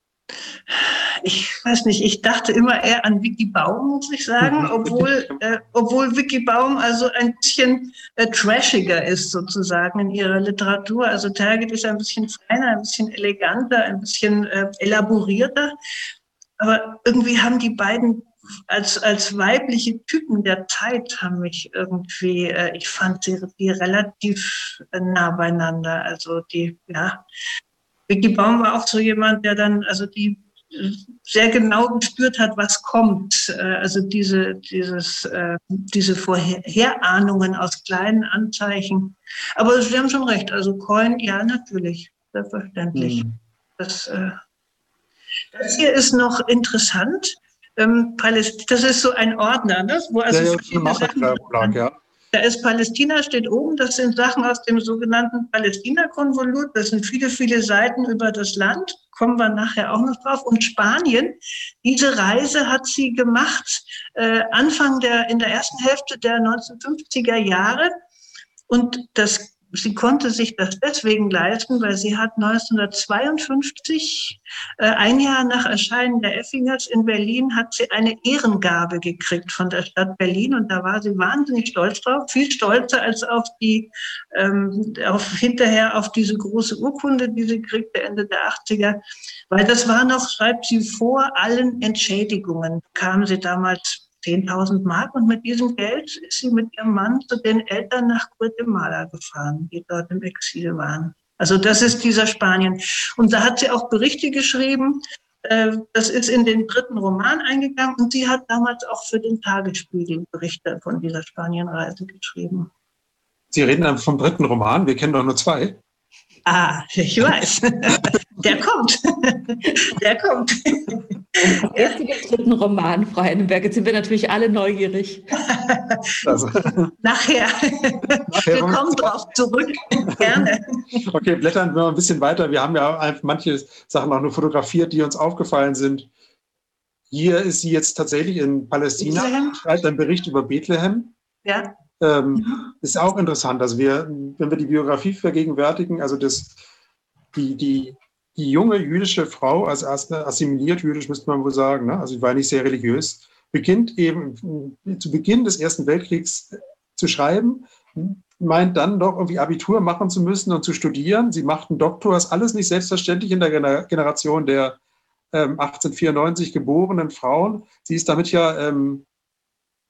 Ich weiß nicht, ich dachte immer eher an Vicky Baum, muss ich sagen, obwohl, äh, obwohl Vicky Baum also ein bisschen äh, trashiger ist sozusagen in ihrer Literatur. Also Target ist ein bisschen feiner, ein bisschen eleganter, ein bisschen äh, elaborierter. Aber irgendwie haben die beiden als, als weibliche Typen der Zeit haben mich irgendwie, äh, ich fand sie die relativ äh, nah beieinander. Also die, ja, Vicky Baum war auch so jemand, der dann, also die sehr genau gespürt hat, was kommt. Also diese, dieses, diese Vorherahnungen aus kleinen Anzeichen. Aber Sie haben schon recht, also Keun, ja, natürlich, selbstverständlich. Mhm. Das, das hier ist noch interessant. Das ist so ein Ordner, ne? Wo also ja, ja, Sachen, ja. Da ist Palästina, steht oben, das sind Sachen aus dem sogenannten Palästina-Konvolut. Das sind viele, viele Seiten über das Land, kommen wir nachher auch noch drauf. Und Spanien, diese Reise hat sie gemacht äh, Anfang der, in der ersten Hälfte der neunzehnhundertfünfziger Jahre. Und das, sie konnte sich das deswegen leisten, weil sie hat neunzehnhundertzweiundfünfzig, äh, ein Jahr nach Erscheinen der Effingers in Berlin, hat sie eine Ehrengabe gekriegt von der Stadt Berlin. Und da war sie wahnsinnig stolz drauf, viel stolzer als auf die, ähm, auf, hinterher auf diese große Urkunde, die sie kriegte Ende der achtziger. Weil das war noch, schreibt sie, vor allen Entschädigungen, kam sie damals zehntausend Mark und mit diesem Geld ist sie mit ihrem Mann zu den Eltern nach Guatemala gefahren, die dort im Exil waren. Also das ist dieser Spanien. Und da hat sie auch Berichte geschrieben. Das ist in den dritten Roman eingegangen und sie hat damals auch für den Tagesspiegel Berichte von dieser Spanienreise geschrieben. Sie reden dann vom dritten Roman, wir kennen doch nur zwei. Ah, ich weiß. Der kommt. Der kommt. Erst in dem dritten Roman, Frau Hennenberg. Jetzt sind wir natürlich alle neugierig. Also. Nachher. Nachher. Wir kommen drauf zurück. Gerne. Okay, blättern wir mal ein bisschen weiter. Wir haben ja manche Sachen auch nur fotografiert, die uns aufgefallen sind. Hier ist sie jetzt tatsächlich in Palästina, Bethlehem. Schreibt einen Bericht über Bethlehem. Ja. Ähm, ist auch interessant. Also wir, wenn wir die Biografie vergegenwärtigen, also das, die, die, die junge jüdische Frau, also assimiliert jüdisch, müsste man wohl sagen, ne? Also sie war nicht sehr religiös, beginnt eben zu Beginn des Ersten Weltkriegs zu schreiben, meint dann doch irgendwie Abitur machen zu müssen und zu studieren. Sie macht einen Doktor, ist alles nicht selbstverständlich in der Generation der ähm, achtzehnhundertvierundneunzig geborenen Frauen. Sie ist damit ja ähm,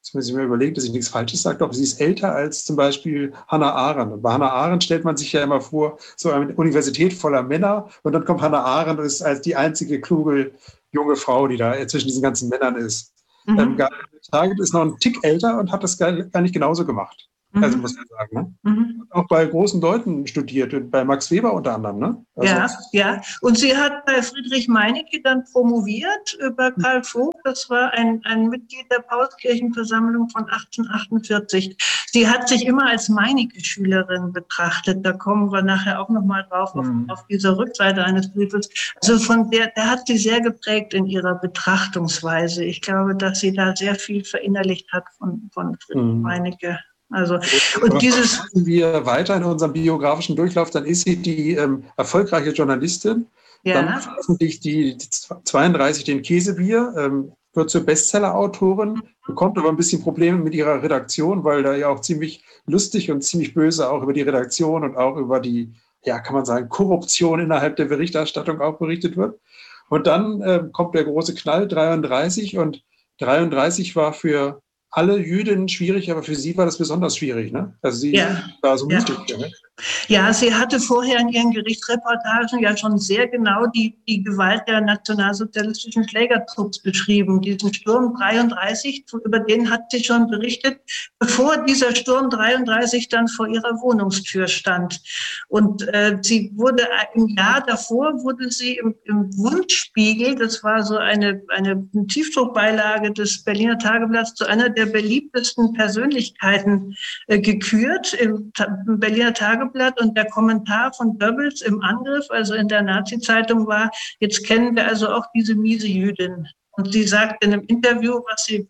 jetzt muss ich mir überlegen, dass ich nichts Falsches sage, aber sie ist älter als zum Beispiel Hannah Arendt. Und bei Hannah Arendt stellt man sich ja immer vor, so eine Universität voller Männer und dann kommt Hannah Arendt und ist als die einzige kluge junge Frau, die da zwischen diesen ganzen Männern ist. Mhm. Ähm, Gabriele Target ist noch ein Tick älter und hat das gar nicht genauso gemacht. Mhm. Also muss man sagen. Ne? Mhm. Auch bei großen Leuten studiert, bei Max Weber unter anderem. Ne? Also ja, ja. Und sie hat bei Friedrich Meinecke dann promoviert über Karl Vogt. Das war ein, ein Mitglied der Paulskirchenversammlung von achtzehnhundertachtundvierzig. Sie hat sich immer als Meinecke-Schülerin betrachtet. Da kommen wir nachher auch nochmal drauf, mhm. auf, auf dieser Rückseite eines Briefes. Also von der, der hat sie sehr geprägt in ihrer Betrachtungsweise. Ich glaube, dass sie da sehr viel verinnerlicht hat von, von Friedrich mhm. Meinecke. Also, und dieses machen wir weiter in unserem biografischen Durchlauf, dann ist sie die ähm, erfolgreiche Journalistin. Ja. Dann veröffentlicht die, die zweiunddreißig den Käsebier, ähm, wird zur Bestseller-Autorin, bekommt aber ein bisschen Probleme mit ihrer Redaktion, weil da ja auch ziemlich lustig und ziemlich böse auch über die Redaktion und auch über die, ja, kann man sagen, Korruption innerhalb der Berichterstattung auch berichtet wird. Und dann äh, kommt der große Knall, dreiunddreißig, und dreiunddreißig war für alle Jüdinnen schwierig, aber für sie war das besonders schwierig, ne? Also sie ja. war so mutig. Ja. Ne? Ja, sie hatte vorher in ihren Gerichtsreportagen ja schon sehr genau die, die Gewalt der nationalsozialistischen Schlägertrupps beschrieben. Diesen Sturm dreiunddreißig, über den hat sie schon berichtet, bevor dieser Sturm dreiunddreißig dann vor ihrer Wohnungstür stand. Und äh, sie wurde im Jahr davor, wurde sie im, im Wundspiegel, das war so eine, eine Tiefdruckbeilage des Berliner Tageblatts, zu einer der beliebtesten Persönlichkeiten äh, gekürt im, im Berliner Tageblatt. Und der Kommentar von Goebbels im Angriff, also in der Nazi-Zeitung, war: Jetzt kennen wir also auch diese miese Jüdin. Und sie sagt in einem Interview, was sie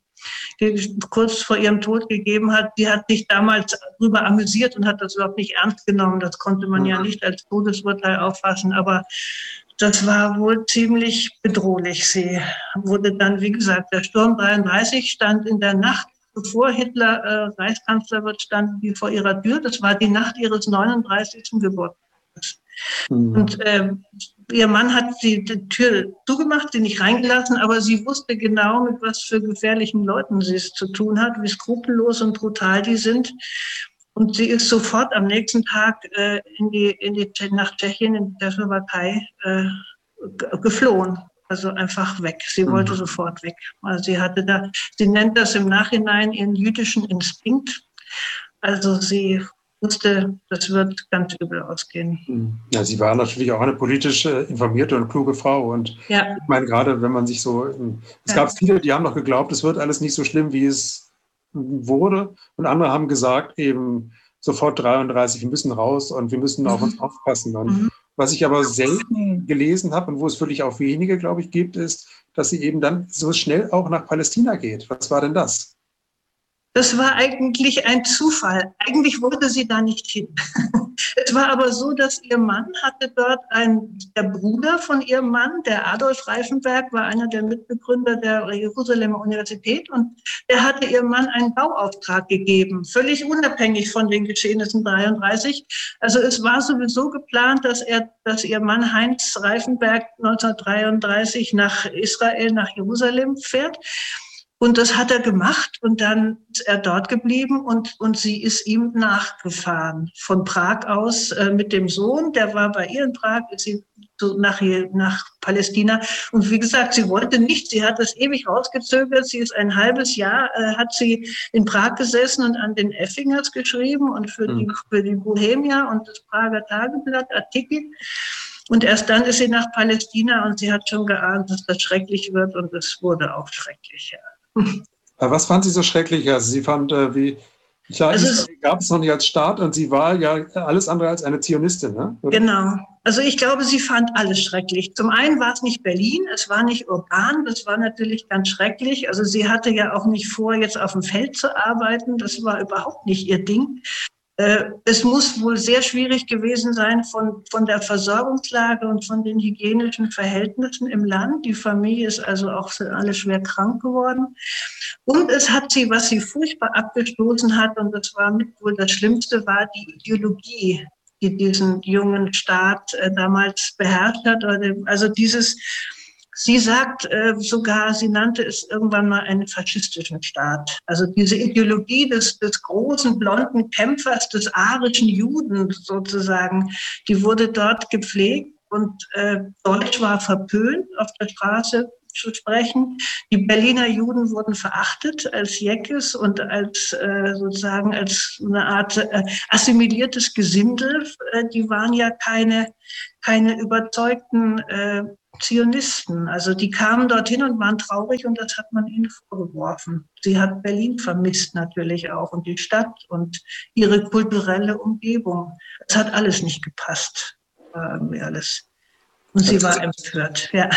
äh, kurz vor ihrem Tod gegeben hat, die hat sich damals darüber amüsiert und hat das überhaupt nicht ernst genommen. Das konnte man ja nicht als Todesurteil auffassen, aber das war wohl ziemlich bedrohlich. Sie wurde dann, wie gesagt, der Sturm dreiunddreißig stand in der Nacht, bevor Hitler äh, Reichskanzler wird, stand die vor ihrer Tür. Das war die Nacht ihres neununddreißigsten Geburtstags. Mhm. Und äh, ihr Mann hat die, die Tür zugemacht, sie nicht reingelassen, aber sie wusste genau, mit was für gefährlichen Leuten sie es zu tun hat, wie skrupellos und brutal die sind. Und sie ist sofort am nächsten Tag äh, in die, in die, nach Tschechien, in die Slowakei, äh, geflohen. Also einfach weg. Sie mhm. wollte sofort weg. Also sie hatte da, sie nennt das im Nachhinein ihren jüdischen Instinkt. Also sie wusste, das wird ganz übel ausgehen. Ja, sie war natürlich auch eine politisch informierte und kluge Frau. Und ja. ich meine, gerade wenn man sich so, es ja. gab viele, die haben noch geglaubt, es wird alles nicht so schlimm, wie es wurde. Und andere haben gesagt, eben sofort dreiunddreißig, wir müssen raus und wir müssen auf uns aufpassen. Und mhm. was ich aber selten gelesen habe und wo es wirklich auch wenige, glaube ich, gibt, ist, dass sie eben dann so schnell auch nach Palästina geht. Was war denn das? Das war eigentlich ein Zufall. Eigentlich wollte sie da nicht hin. Es war aber so, dass ihr Mann hatte dort ein, der Bruder von ihrem Mann, der Adolf Reifenberg, war einer der Mitbegründer der Jerusalemer Universität, und der hatte ihrem Mann einen Bauauftrag gegeben, völlig unabhängig von den Geschehnissen dreiunddreißig. Also es war sowieso geplant, dass er, dass ihr Mann Heinz Reifenberg neunzehnhundertdreiunddreißig nach Israel, nach Jerusalem fährt. Und das hat er gemacht, und dann ist er dort geblieben, und, und sie ist ihm nachgefahren. Von Prag aus äh, mit dem Sohn, der war bei ihr in Prag, ist sie so nach, nach Palästina. Und wie gesagt, sie wollte nicht, sie hat das ewig rausgezögert. Sie ist ein halbes Jahr, äh, hat sie in Prag gesessen und an den Effingers geschrieben und für, mhm. die, für die Bohemia und das Prager Tageblatt Artikel. Und erst dann ist sie nach Palästina, und sie hat schon geahnt, dass das schrecklich wird, und es wurde auch schrecklich. Ja. Was fand sie so schrecklich? Also sie fand, äh, wie, klar, also Israel gab es noch nicht als Staat, und sie war ja alles andere als eine Zionistin, ne? Oder? Genau. Also ich glaube, sie fand alles schrecklich. Zum einen war es nicht Berlin, es war nicht urban, das war natürlich ganz schrecklich. Also sie hatte ja auch nicht vor, jetzt auf dem Feld zu arbeiten, das war überhaupt nicht ihr Ding. Es muss wohl sehr schwierig gewesen sein von, von der Versorgungslage und von den hygienischen Verhältnissen im Land. Die Familie ist also auch alle schwer krank geworden. Und es hat sie, was sie furchtbar abgestoßen hat, und das war mit wohl das Schlimmste, war die Ideologie, die diesen jungen Staat damals beherrscht hat. Also dieses, Sie sagt äh, sogar, sie nannte es irgendwann mal einen faschistischen Staat. Also diese Ideologie des, des großen, blonden Kämpfers, des arischen Juden sozusagen, die wurde dort gepflegt und äh, Deutsch war verpönt, auf der Straße zu sprechen. Die Berliner Juden wurden verachtet als Jeckes und als äh, sozusagen als eine Art äh, assimiliertes Gesindel. Äh, die waren ja keine, keine überzeugten äh, Zionisten. Also die kamen dorthin und waren traurig und das hat man ihnen vorgeworfen. Sie hat Berlin vermisst natürlich auch und die Stadt und ihre kulturelle Umgebung. Es hat alles nicht gepasst, war irgendwie alles. Und sie war empört, ja.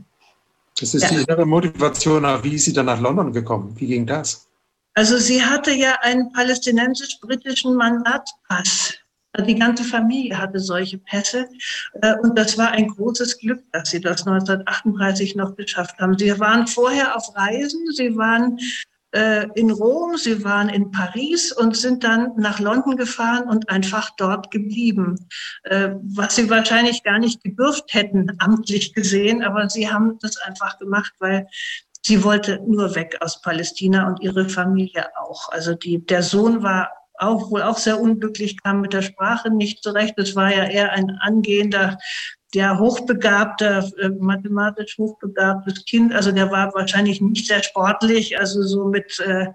Das ist ja. die innere Motivation, wie ist sie dann nach London gekommen? Wie ging das? Also sie hatte ja einen palästinensisch-britischen Mandatspass. Die ganze Familie hatte solche Pässe und das war ein großes Glück, dass sie das neunzehnhundertachtunddreißig noch geschafft haben. Sie waren vorher auf Reisen, sie waren äh, in Rom, sie waren in Paris und sind dann nach London gefahren und einfach dort geblieben, äh, was sie wahrscheinlich gar nicht gedurft hätten, amtlich gesehen, aber sie haben das einfach gemacht, weil sie wollte nur weg aus Palästina und ihre Familie auch. Also die, der Sohn war auch wohl auch sehr unglücklich, kam mit der Sprache nicht zurecht. Das war ja eher ein angehender, der hochbegabter, äh, mathematisch hochbegabtes Kind. Also der war wahrscheinlich nicht sehr sportlich, also so mit äh,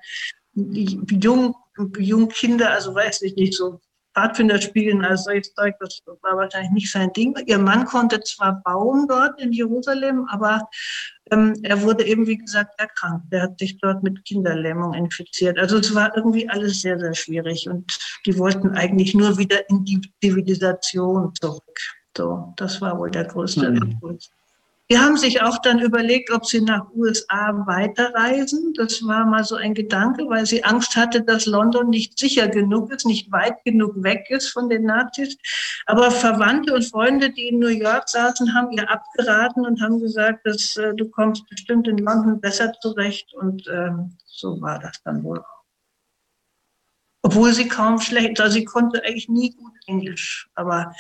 jung, jung Kinder, also weiß ich nicht, so Pfadfinder spielen als solches Zeug, das war wahrscheinlich nicht sein Ding. Ihr Mann konnte zwar bauen dort in Jerusalem, aber ähm, er wurde eben, wie gesagt, erkrankt. Er hat sich dort mit Kinderlähmung infiziert. Also es war irgendwie alles sehr, sehr schwierig und die wollten eigentlich nur wieder in die Zivilisation zurück. So, das war wohl der größte Impuls. Mhm. Die haben sich auch dann überlegt, ob sie nach U S A weiterreisen. Das war mal so ein Gedanke, weil sie Angst hatte, dass London nicht sicher genug ist, nicht weit genug weg ist von den Nazis. Aber Verwandte und Freunde, die in New York saßen, haben ihr abgeraten und haben gesagt, dass, äh, du kommst bestimmt in London besser zurecht. Und ähm, so war das dann wohl auch. Obwohl sie kaum schlecht, also sie konnte eigentlich nie gut Englisch, aber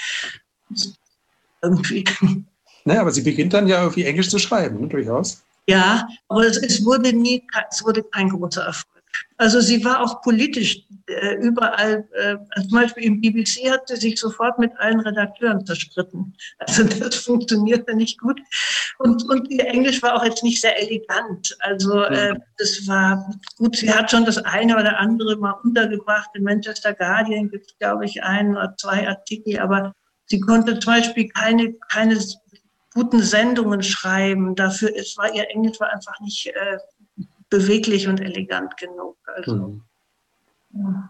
irgendwie... Naja, aber sie beginnt dann ja irgendwie Englisch zu schreiben, ne, durchaus. Ja, aber es, es, wurde nie, es wurde kein großer Erfolg. Also sie war auch politisch äh, überall, äh, also zum Beispiel im B B C hat sie sich sofort mit allen Redakteuren zerstritten. Also das funktionierte nicht gut. Und, und ihr Englisch war auch jetzt nicht sehr elegant. Also äh, das war gut, sie hat schon das eine oder andere mal untergebracht. In Manchester Guardian gibt es, glaube ich, ein oder zwei Artikel, aber sie konnte zum Beispiel keine, keine guten Sendungen schreiben. Dafür ist, war ihr Englisch war einfach nicht äh, beweglich und elegant genug. Also, mhm. ja.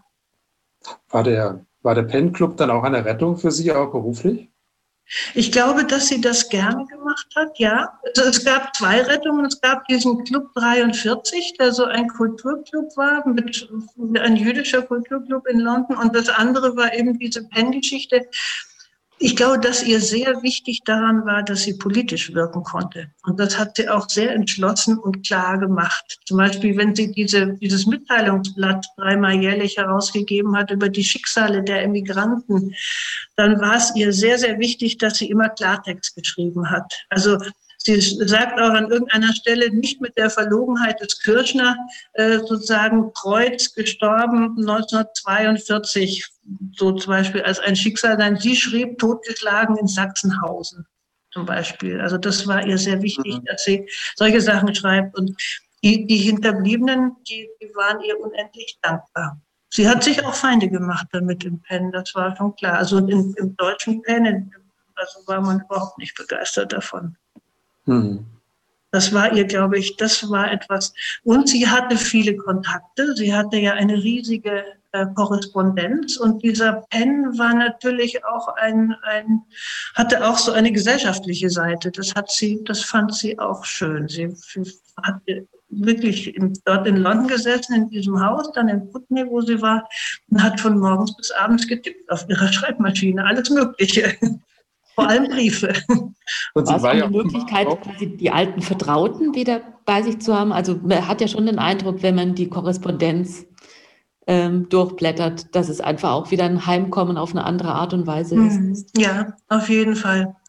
War der, war der Pen Club dann auch eine Rettung für Sie, auch beruflich? Ich glaube, dass sie das gerne gemacht hat, ja. Also es gab zwei Rettungen. Es gab diesen Club dreiundvierzig, der so ein Kulturclub war, mit, ein jüdischer Kulturclub in London. Und das andere war eben diese Pen-Geschichte. Ich glaube, dass ihr sehr wichtig daran war, dass sie politisch wirken konnte. Und das hat sie auch sehr entschlossen und klar gemacht. Zum Beispiel, wenn sie diese, dieses Mitteilungsblatt dreimal jährlich herausgegeben hat über die Schicksale der Emigranten, dann war es ihr sehr, sehr wichtig, dass sie immer Klartext geschrieben hat. Also sie sagt auch an irgendeiner Stelle nicht mit der Verlogenheit des Kirchner, äh, sozusagen Kreuz gestorben neunzehnhundertzweiundvierzig, so zum Beispiel als ein Schicksal sein. Sie schrieb totgeschlagen in Sachsenhausen zum Beispiel. Also das war ihr sehr wichtig, mhm. dass sie solche Sachen schreibt. Und die, die Hinterbliebenen, die, die waren ihr unendlich dankbar. Sie hat sich auch Feinde gemacht damit im Pen, das war schon klar. Also in, im deutschen Pen, also war man überhaupt nicht begeistert davon. Mhm. Das war ihr, glaube ich, das war etwas. Und sie hatte viele Kontakte. Sie hatte ja eine riesige äh, Korrespondenz. Und dieser Pen war natürlich auch ein, ein, hatte auch so eine gesellschaftliche Seite. Das hat sie, das fand sie auch schön. Sie, sie hat wirklich in, dort in London gesessen, in diesem Haus, dann in Putney, wo sie war, und hat von morgens bis abends getippt auf ihrer Schreibmaschine, alles Mögliche. Vor allem Briefe. Und war es auch eine Möglichkeit, quasi die alten Vertrauten wieder bei sich zu haben? Also man hat ja schon den Eindruck, wenn man die Korrespondenz ähm, durchblättert, dass es einfach auch wieder ein Heimkommen auf eine andere Art und Weise ist. Ja, auf jeden Fall.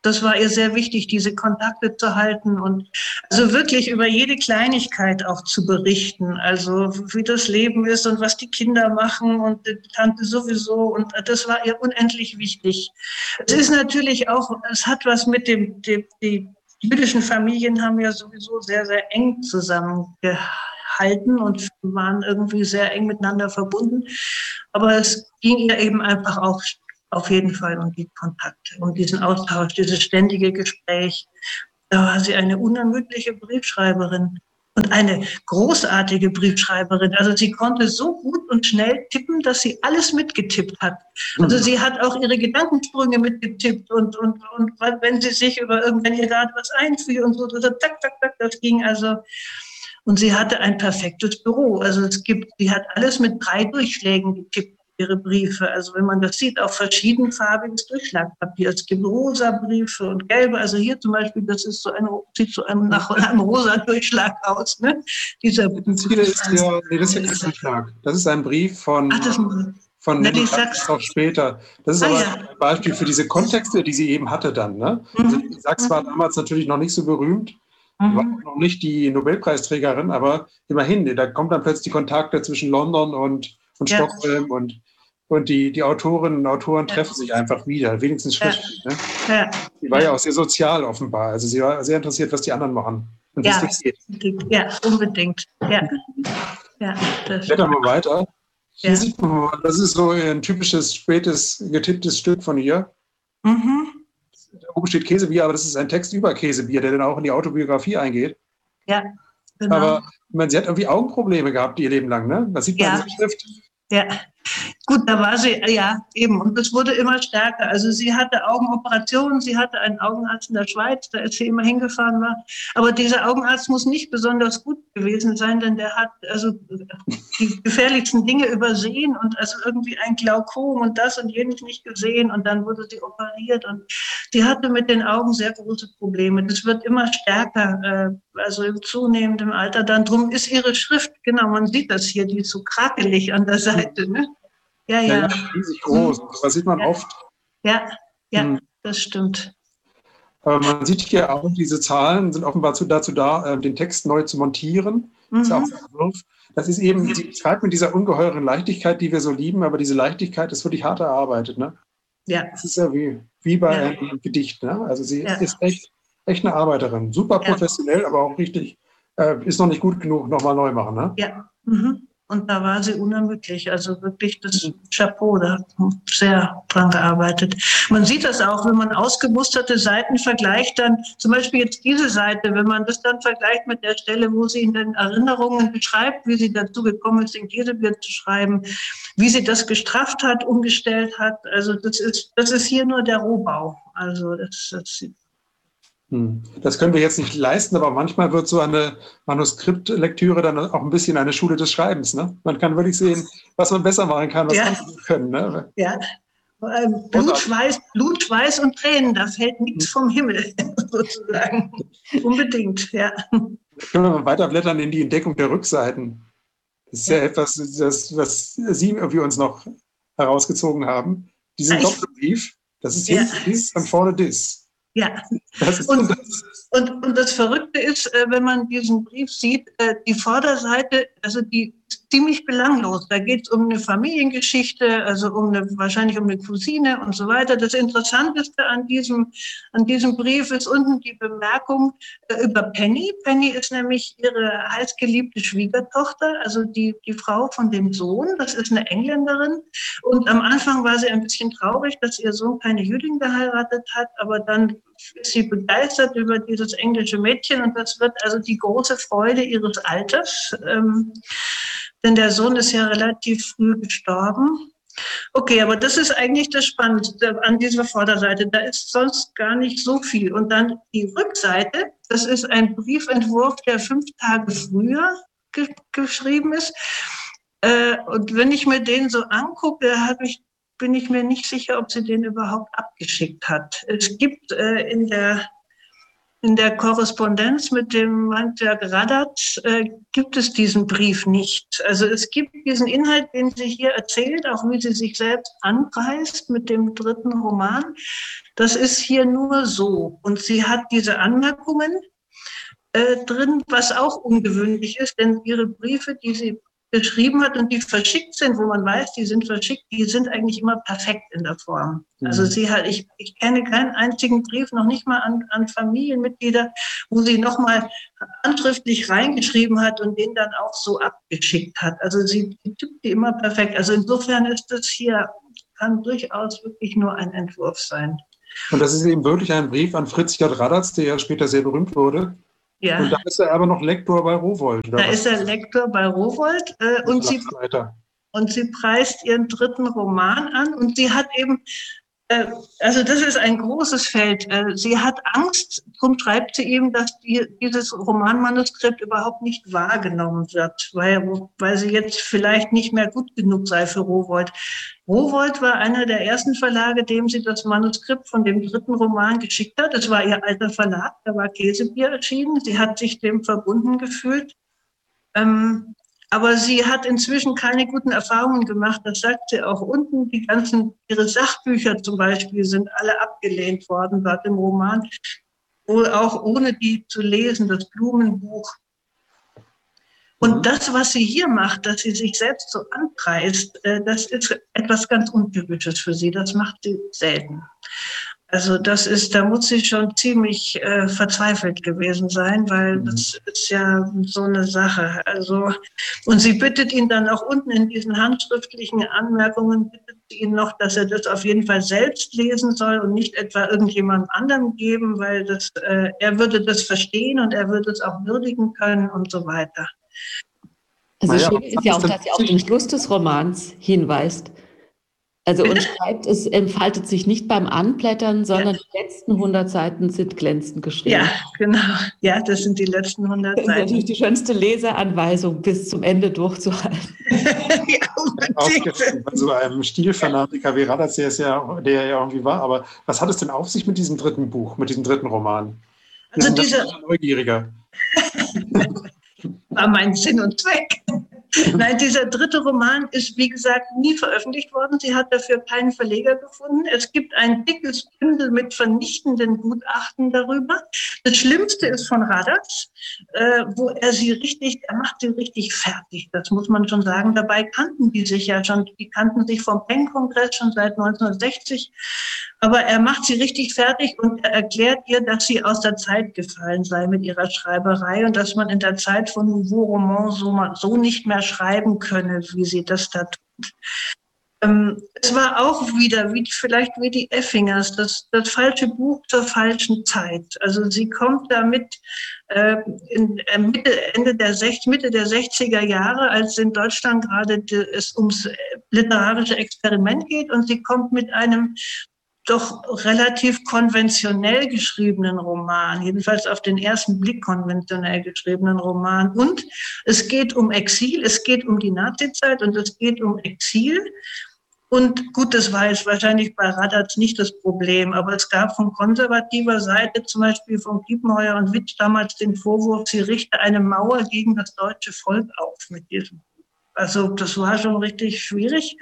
Das war ihr sehr wichtig, diese Kontakte zu halten und also wirklich über jede Kleinigkeit auch zu berichten. Also wie das Leben ist und was die Kinder machen und die Tante sowieso. Und das war ihr unendlich wichtig. Es ist natürlich auch, es hat was mit dem, dem die jüdischen Familien haben ja sowieso sehr, sehr eng zusammengehalten und waren irgendwie sehr eng miteinander verbunden. Aber es ging ihr eben einfach auch auf jeden Fall um die Kontakte, um diesen Austausch, dieses ständige Gespräch. Da war sie eine unermüdliche Briefschreiberin und eine großartige Briefschreiberin. Also sie konnte so gut und schnell tippen, dass sie alles mitgetippt hat. Also sie hat auch ihre Gedankensprünge mitgetippt und, und, und wenn sie sich über irgendwann ihr gerade was einfiel und so, so zack, zack, zack, das ging also. Und sie hatte ein perfektes Büro. Also es gibt, sie hat alles mit drei Durchschlägen getippt. Ihre Briefe. Also wenn man das sieht, auch verschiedenfarbiges Durchschlagpapier. Es gibt rosa Briefe und gelbe. Also hier zum Beispiel, das ist so ein, sieht so einem, nach einem rosa Durchschlag aus. Ne? Dieser Ziel ist ja, nee, das ist ja kein Durchschlag. Das ist ein Brief von, Ach, das von Nelly Sachs auch später. Das ist ah, aber ja. ein Beispiel für diese Kontexte, die sie eben hatte dann. Ne? Mhm. Also Nelly Sachs war damals natürlich noch nicht so berühmt. Mhm. War noch nicht die Nobelpreisträgerin, aber immerhin, da kommt dann plötzlich die Kontakte zwischen London und und ja. Stockholm und, und die, die Autorinnen und Autoren ja. treffen sich einfach wieder, wenigstens schriftlich. Ja. Ne? Ja. Sie war ja. ja auch sehr sozial offenbar, also sie war sehr interessiert, was die anderen machen und ja. es geht. Ja, unbedingt. Ja. Ja, Blättern wir weiter. Hier ja. sieht man mal, das ist so ein typisches, spätes, getipptes Stück von ihr. Mhm. Da oben steht Käsebier, aber das ist ein Text über Käsebier, der dann auch in die Autobiografie eingeht. Ja, genau. Aber ich meine, sie hat irgendwie Augenprobleme gehabt ihr Leben lang, ne? Das sieht man ja. in der Schrift. Ja, gut, da war sie, ja, eben. Und es wurde immer stärker. Also sie hatte Augenoperationen, sie hatte einen Augenarzt in der Schweiz, da ist sie immer hingefahren war. Aber dieser Augenarzt muss nicht besonders gut gewesen sein, denn der hat also die gefährlichsten Dinge übersehen und also irgendwie ein Glaukom und das und jenes nicht gesehen. Und dann wurde sie operiert und sie hatte mit den Augen sehr große Probleme. Das wird immer stärker, äh, also im zunehmenden Alter dann. Drum ist ihre Schrift, genau, man sieht das hier, die ist so krakelig an der Seite, ne? Ja, ja. ja, ja riesig groß. Das sieht man ja. oft. Ja, ja, hm. das stimmt. Aber man sieht hier auch, diese Zahlen sind offenbar dazu da, den Text neu zu montieren. Mhm. Das ist auch ein Entwurf. Das ist eben, sie schreibt mit dieser ungeheuren Leichtigkeit, die wir so lieben, aber diese Leichtigkeit ist wirklich hart erarbeitet. Ne? Ja. Das ist ja wie, wie bei ja. einem Gedicht. Ne? Also sie ja. ist echt, echt eine Arbeiterin. Super professionell, ja. aber auch richtig, äh, ist noch nicht gut genug, nochmal neu machen. Ne? Ja. Mhm. Und da war sie unermüdlich, also wirklich das Chapeau, da hat sehr dran gearbeitet. Man sieht das auch, wenn man ausgemusterte Seiten vergleicht, dann zum Beispiel jetzt diese Seite, wenn man das dann vergleicht mit der Stelle, wo sie in den Erinnerungen beschreibt, wie sie dazu gekommen ist, in Käsebier zu schreiben, wie sie das gestrafft hat, umgestellt hat, also das ist, das ist hier nur der Rohbau. Also das, das Das können wir jetzt nicht leisten, aber manchmal wird so eine Manuskriptlektüre dann auch ein bisschen eine Schule des Schreibens. Ne? Man kann wirklich sehen, was man besser machen kann, was ja. andere können. Ne? Ja, Blut, Schweiß, Blut, Schweiß und Tränen, da fällt nichts vom Himmel, sozusagen. Unbedingt, ja. Können wir mal weiterblättern in die Entdeckung der Rückseiten. Das ist ja, ja etwas, das, was Sie irgendwie uns noch herausgezogen haben. Diesen ja, Doppelbrief, das ist hinten ja. dies und vorne dies. Ja, und, und, und das Verrückte ist, wenn man diesen Brief sieht, die Vorderseite, also die ist ziemlich belanglos. Da geht es um eine Familiengeschichte, also um eine, wahrscheinlich um eine Cousine und so weiter. Das Interessanteste an diesem, an diesem Brief ist unten die Bemerkung über Penny. Penny ist nämlich ihre heißgeliebte Schwiegertochter, also die, die Frau von dem Sohn. Das ist eine Engländerin. Und am Anfang war sie ein bisschen traurig, dass ihr Sohn keine Jüdin geheiratet hat, aber dann ist sie begeistert über dieses englische Mädchen und das wird also die große Freude ihres Alters, ähm, denn der Sohn ist ja relativ früh gestorben. Okay, aber das ist eigentlich das Spannendste an dieser Vorderseite. Da ist sonst gar nicht so viel. Und dann die Rückseite, das ist ein Briefentwurf, der fünf Tage früher ge geschrieben ist. Äh, und wenn ich mir den so angucke, habe ich bin ich mir nicht sicher, ob sie den überhaupt abgeschickt hat. Es gibt äh, in der in der Korrespondenz mit dem Handwerk Radatz äh, gibt es diesen Brief nicht. Also es gibt diesen Inhalt, den sie hier erzählt, auch wie sie sich selbst anpreist mit dem dritten Roman. Das ist hier nur so. Und sie hat diese Anmerkungen äh, drin, was auch ungewöhnlich ist, denn ihre Briefe, die sie geschrieben hat und die verschickt sind, wo man weiß, die sind verschickt, die sind eigentlich immer perfekt in der Form. Mhm. Also sie hat, ich, ich kenne keinen einzigen Brief, noch nicht mal an, an Familienmitglieder, wo sie nochmal handschriftlich reingeschrieben hat und den dann auch so abgeschickt hat. Also sie tippt die immer perfekt. Also insofern ist das hier, kann durchaus wirklich nur ein Entwurf sein. Und das ist eben wirklich ein Brief an Fritz J. Radatz, der ja später sehr berühmt wurde. Ja. Und da ist er aber noch Lektor bei Rowohlt. Da was? Ist er Lektor bei Rowohlt äh, und, sie, und sie preist ihren dritten Roman an. Und sie hat eben, äh, also das ist ein großes Feld, äh, sie hat Angst, darum schreibt sie eben, dass die, dieses Romanmanuskript überhaupt nicht wahrgenommen wird, weil, weil sie jetzt vielleicht nicht mehr gut genug sei für Rowohlt. Rowohlt war einer der ersten Verlage, dem sie das Manuskript von dem dritten Roman geschickt hat. Es war ihr alter Verlag, da war Käsebier erschienen. Sie hat sich dem verbunden gefühlt. Ähm, aber sie hat inzwischen keine guten Erfahrungen gemacht. Das sagt sie auch unten. Die ganzen, ihre Sachbücher zum Beispiel sind alle abgelehnt worden dort im Roman. Wohl auch ohne die zu lesen, das Blumenbuch. Und das, was sie hier macht, dass sie sich selbst so anpreist, das ist etwas ganz Untypisches für sie. Das macht sie selten. Also das ist, da muss sie schon ziemlich äh, verzweifelt gewesen sein, weil das ist ja so eine Sache. Also, und sie bittet ihn dann auch unten in diesen handschriftlichen Anmerkungen, bittet sie ihn noch, dass er das auf jeden Fall selbst lesen soll und nicht etwa irgendjemandem anderem geben, weil das, äh, er würde das verstehen und er würde es auch würdigen können und so weiter. Also schön ist ja auch, dass sie auf den Schluss des Romans hinweist. Also und schreibt, es entfaltet sich nicht beim Anblättern, sondern ja. Die letzten hundert Seiten sind glänzend geschrieben. Ja, genau. Ja, das sind die letzten hundert Seiten. Das ist natürlich die schönste Leseanweisung, bis zum Ende durchzuhalten. Ja, ausgerechnet bei so einem Stilfanatiker wie Radatz, der, ja, der ja irgendwie war. Aber was hat es denn auf sich mit diesem dritten Buch, mit diesem dritten Roman? Wir also dieser Neugieriger. War mein Sinn und Zweck. Nein, dieser dritte Roman ist, wie gesagt, nie veröffentlicht worden. Sie hat dafür keinen Verleger gefunden. Es gibt ein dickes Bündel mit vernichtenden Gutachten darüber. Das Schlimmste ist von Radatz, äh, wo er sie richtig, er macht sie richtig fertig. Das muss man schon sagen. Dabei kannten die sich ja schon, die kannten sich vom Penn-Kongress schon seit neunzehnhundertsechzig. Aber er macht sie richtig fertig und er erklärt ihr, dass sie aus der Zeit gefallen sei mit ihrer Schreiberei und dass man in der Zeit von Nouveau Roman so, so nicht mehr schreiben könne, wie sie das da tut. Ähm, es war auch wieder, wie, vielleicht wie die Effingers, das, das falsche Buch zur falschen Zeit. Also sie kommt damit äh, in, äh, Mitte, Ende der Sech, Mitte der sechziger Jahre, als in Deutschland gerade die, es ums literarische Experiment geht und sie kommt mit einem doch relativ konventionell geschriebenen Roman, jedenfalls auf den ersten Blick konventionell geschriebenen Roman. Und es geht um Exil, es geht um die Nazizeit und es geht um Exil. Und gut, das war jetzt wahrscheinlich bei Radatz nicht das Problem, aber es gab von konservativer Seite, zum Beispiel von Kiepenheuer und Witsch, damals den Vorwurf, sie richte eine Mauer gegen das deutsche Volk auf mit diesem. Also das war schon richtig schwierig.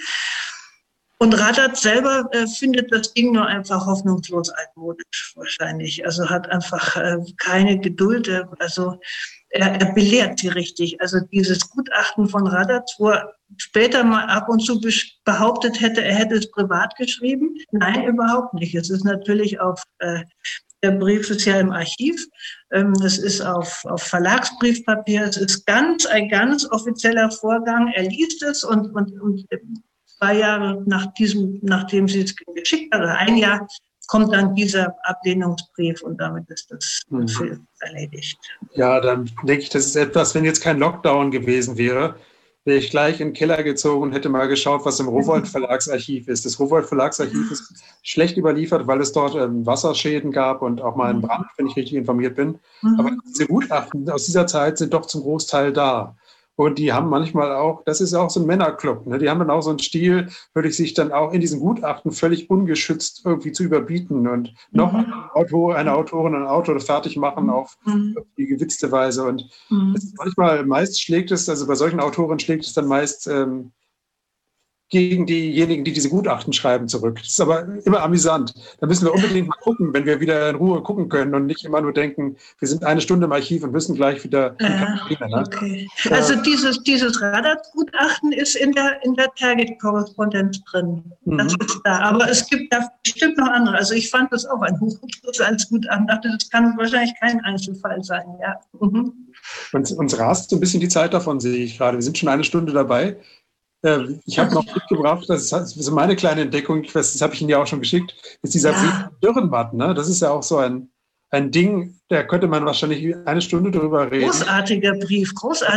Und Radatz selber äh, findet das Ding nur einfach hoffnungslos altmodisch wahrscheinlich. Also hat einfach äh, keine Geduld. Also er, er belehrt sie richtig. Also dieses Gutachten von Radatz, wo er später mal ab und zu behauptet hätte, er hätte es privat geschrieben. Nein, überhaupt nicht. Es ist natürlich auf, äh, der Brief ist ja im Archiv. Ähm, es ist auf, auf Verlagsbriefpapier. Es ist ganz, ein ganz offizieller Vorgang. Er liest es und, und, und zwei Jahre nach diesem, nachdem sie es geschickt hat, oder ein Jahr, kommt dann dieser Ablehnungsbrief und damit ist das mhm. erledigt. Ja, dann denke ich, das ist etwas, wenn jetzt kein Lockdown gewesen wäre, wäre ich gleich in den Keller gezogen und hätte mal geschaut, was im Rowohlt Verlagsarchiv ist. Das Rowohlt Verlagsarchiv ist schlecht überliefert, weil es dort ähm, Wasserschäden gab und auch mal einen Brand, wenn ich richtig informiert bin. Mhm. Aber diese Gutachten aus dieser Zeit sind doch zum Großteil da. Und die haben manchmal auch, das ist auch so ein Männerclub, ne? Die haben dann auch so einen Stil, würde ich sich dann auch in diesen Gutachten völlig ungeschützt irgendwie zu überbieten und noch mhm. eine, Autor, eine Autorin, ein Autor fertig machen auf mhm. die gewitzte Weise. Und mhm. es, manchmal, meist schlägt es, also bei solchen Autoren schlägt es dann meist ähm, gegen diejenigen, die diese Gutachten schreiben, zurück. Das ist aber immer amüsant. Da müssen wir unbedingt mal gucken, wenn wir wieder in Ruhe gucken können und nicht immer nur denken, wir sind eine Stunde im Archiv und müssen gleich wieder... Ja, ne? okay. Also dieses, dieses Radatz-Gutachten ist in der, in der Tergit-Korrespondenz drin. Mhm. Das ist da. Aber es gibt da bestimmt noch andere. Also ich fand das auch ein hochinteressantes Gutachten. Ich dachte, das kann wahrscheinlich kein Einzelfall sein. Ja. Mhm. Uns, uns rast so ein bisschen die Zeit davon, sehe ich gerade. Wir sind schon eine Stunde dabei. Ich habe noch mitgebracht, das ist so meine kleine Entdeckung, ich weiß, das habe ich Ihnen ja auch schon geschickt, ist dieser ja. Dürrenmatt. Ne? Das ist ja auch so ein, ein Ding, da könnte man wahrscheinlich eine Stunde drüber reden. Großartiger Brief, großartig.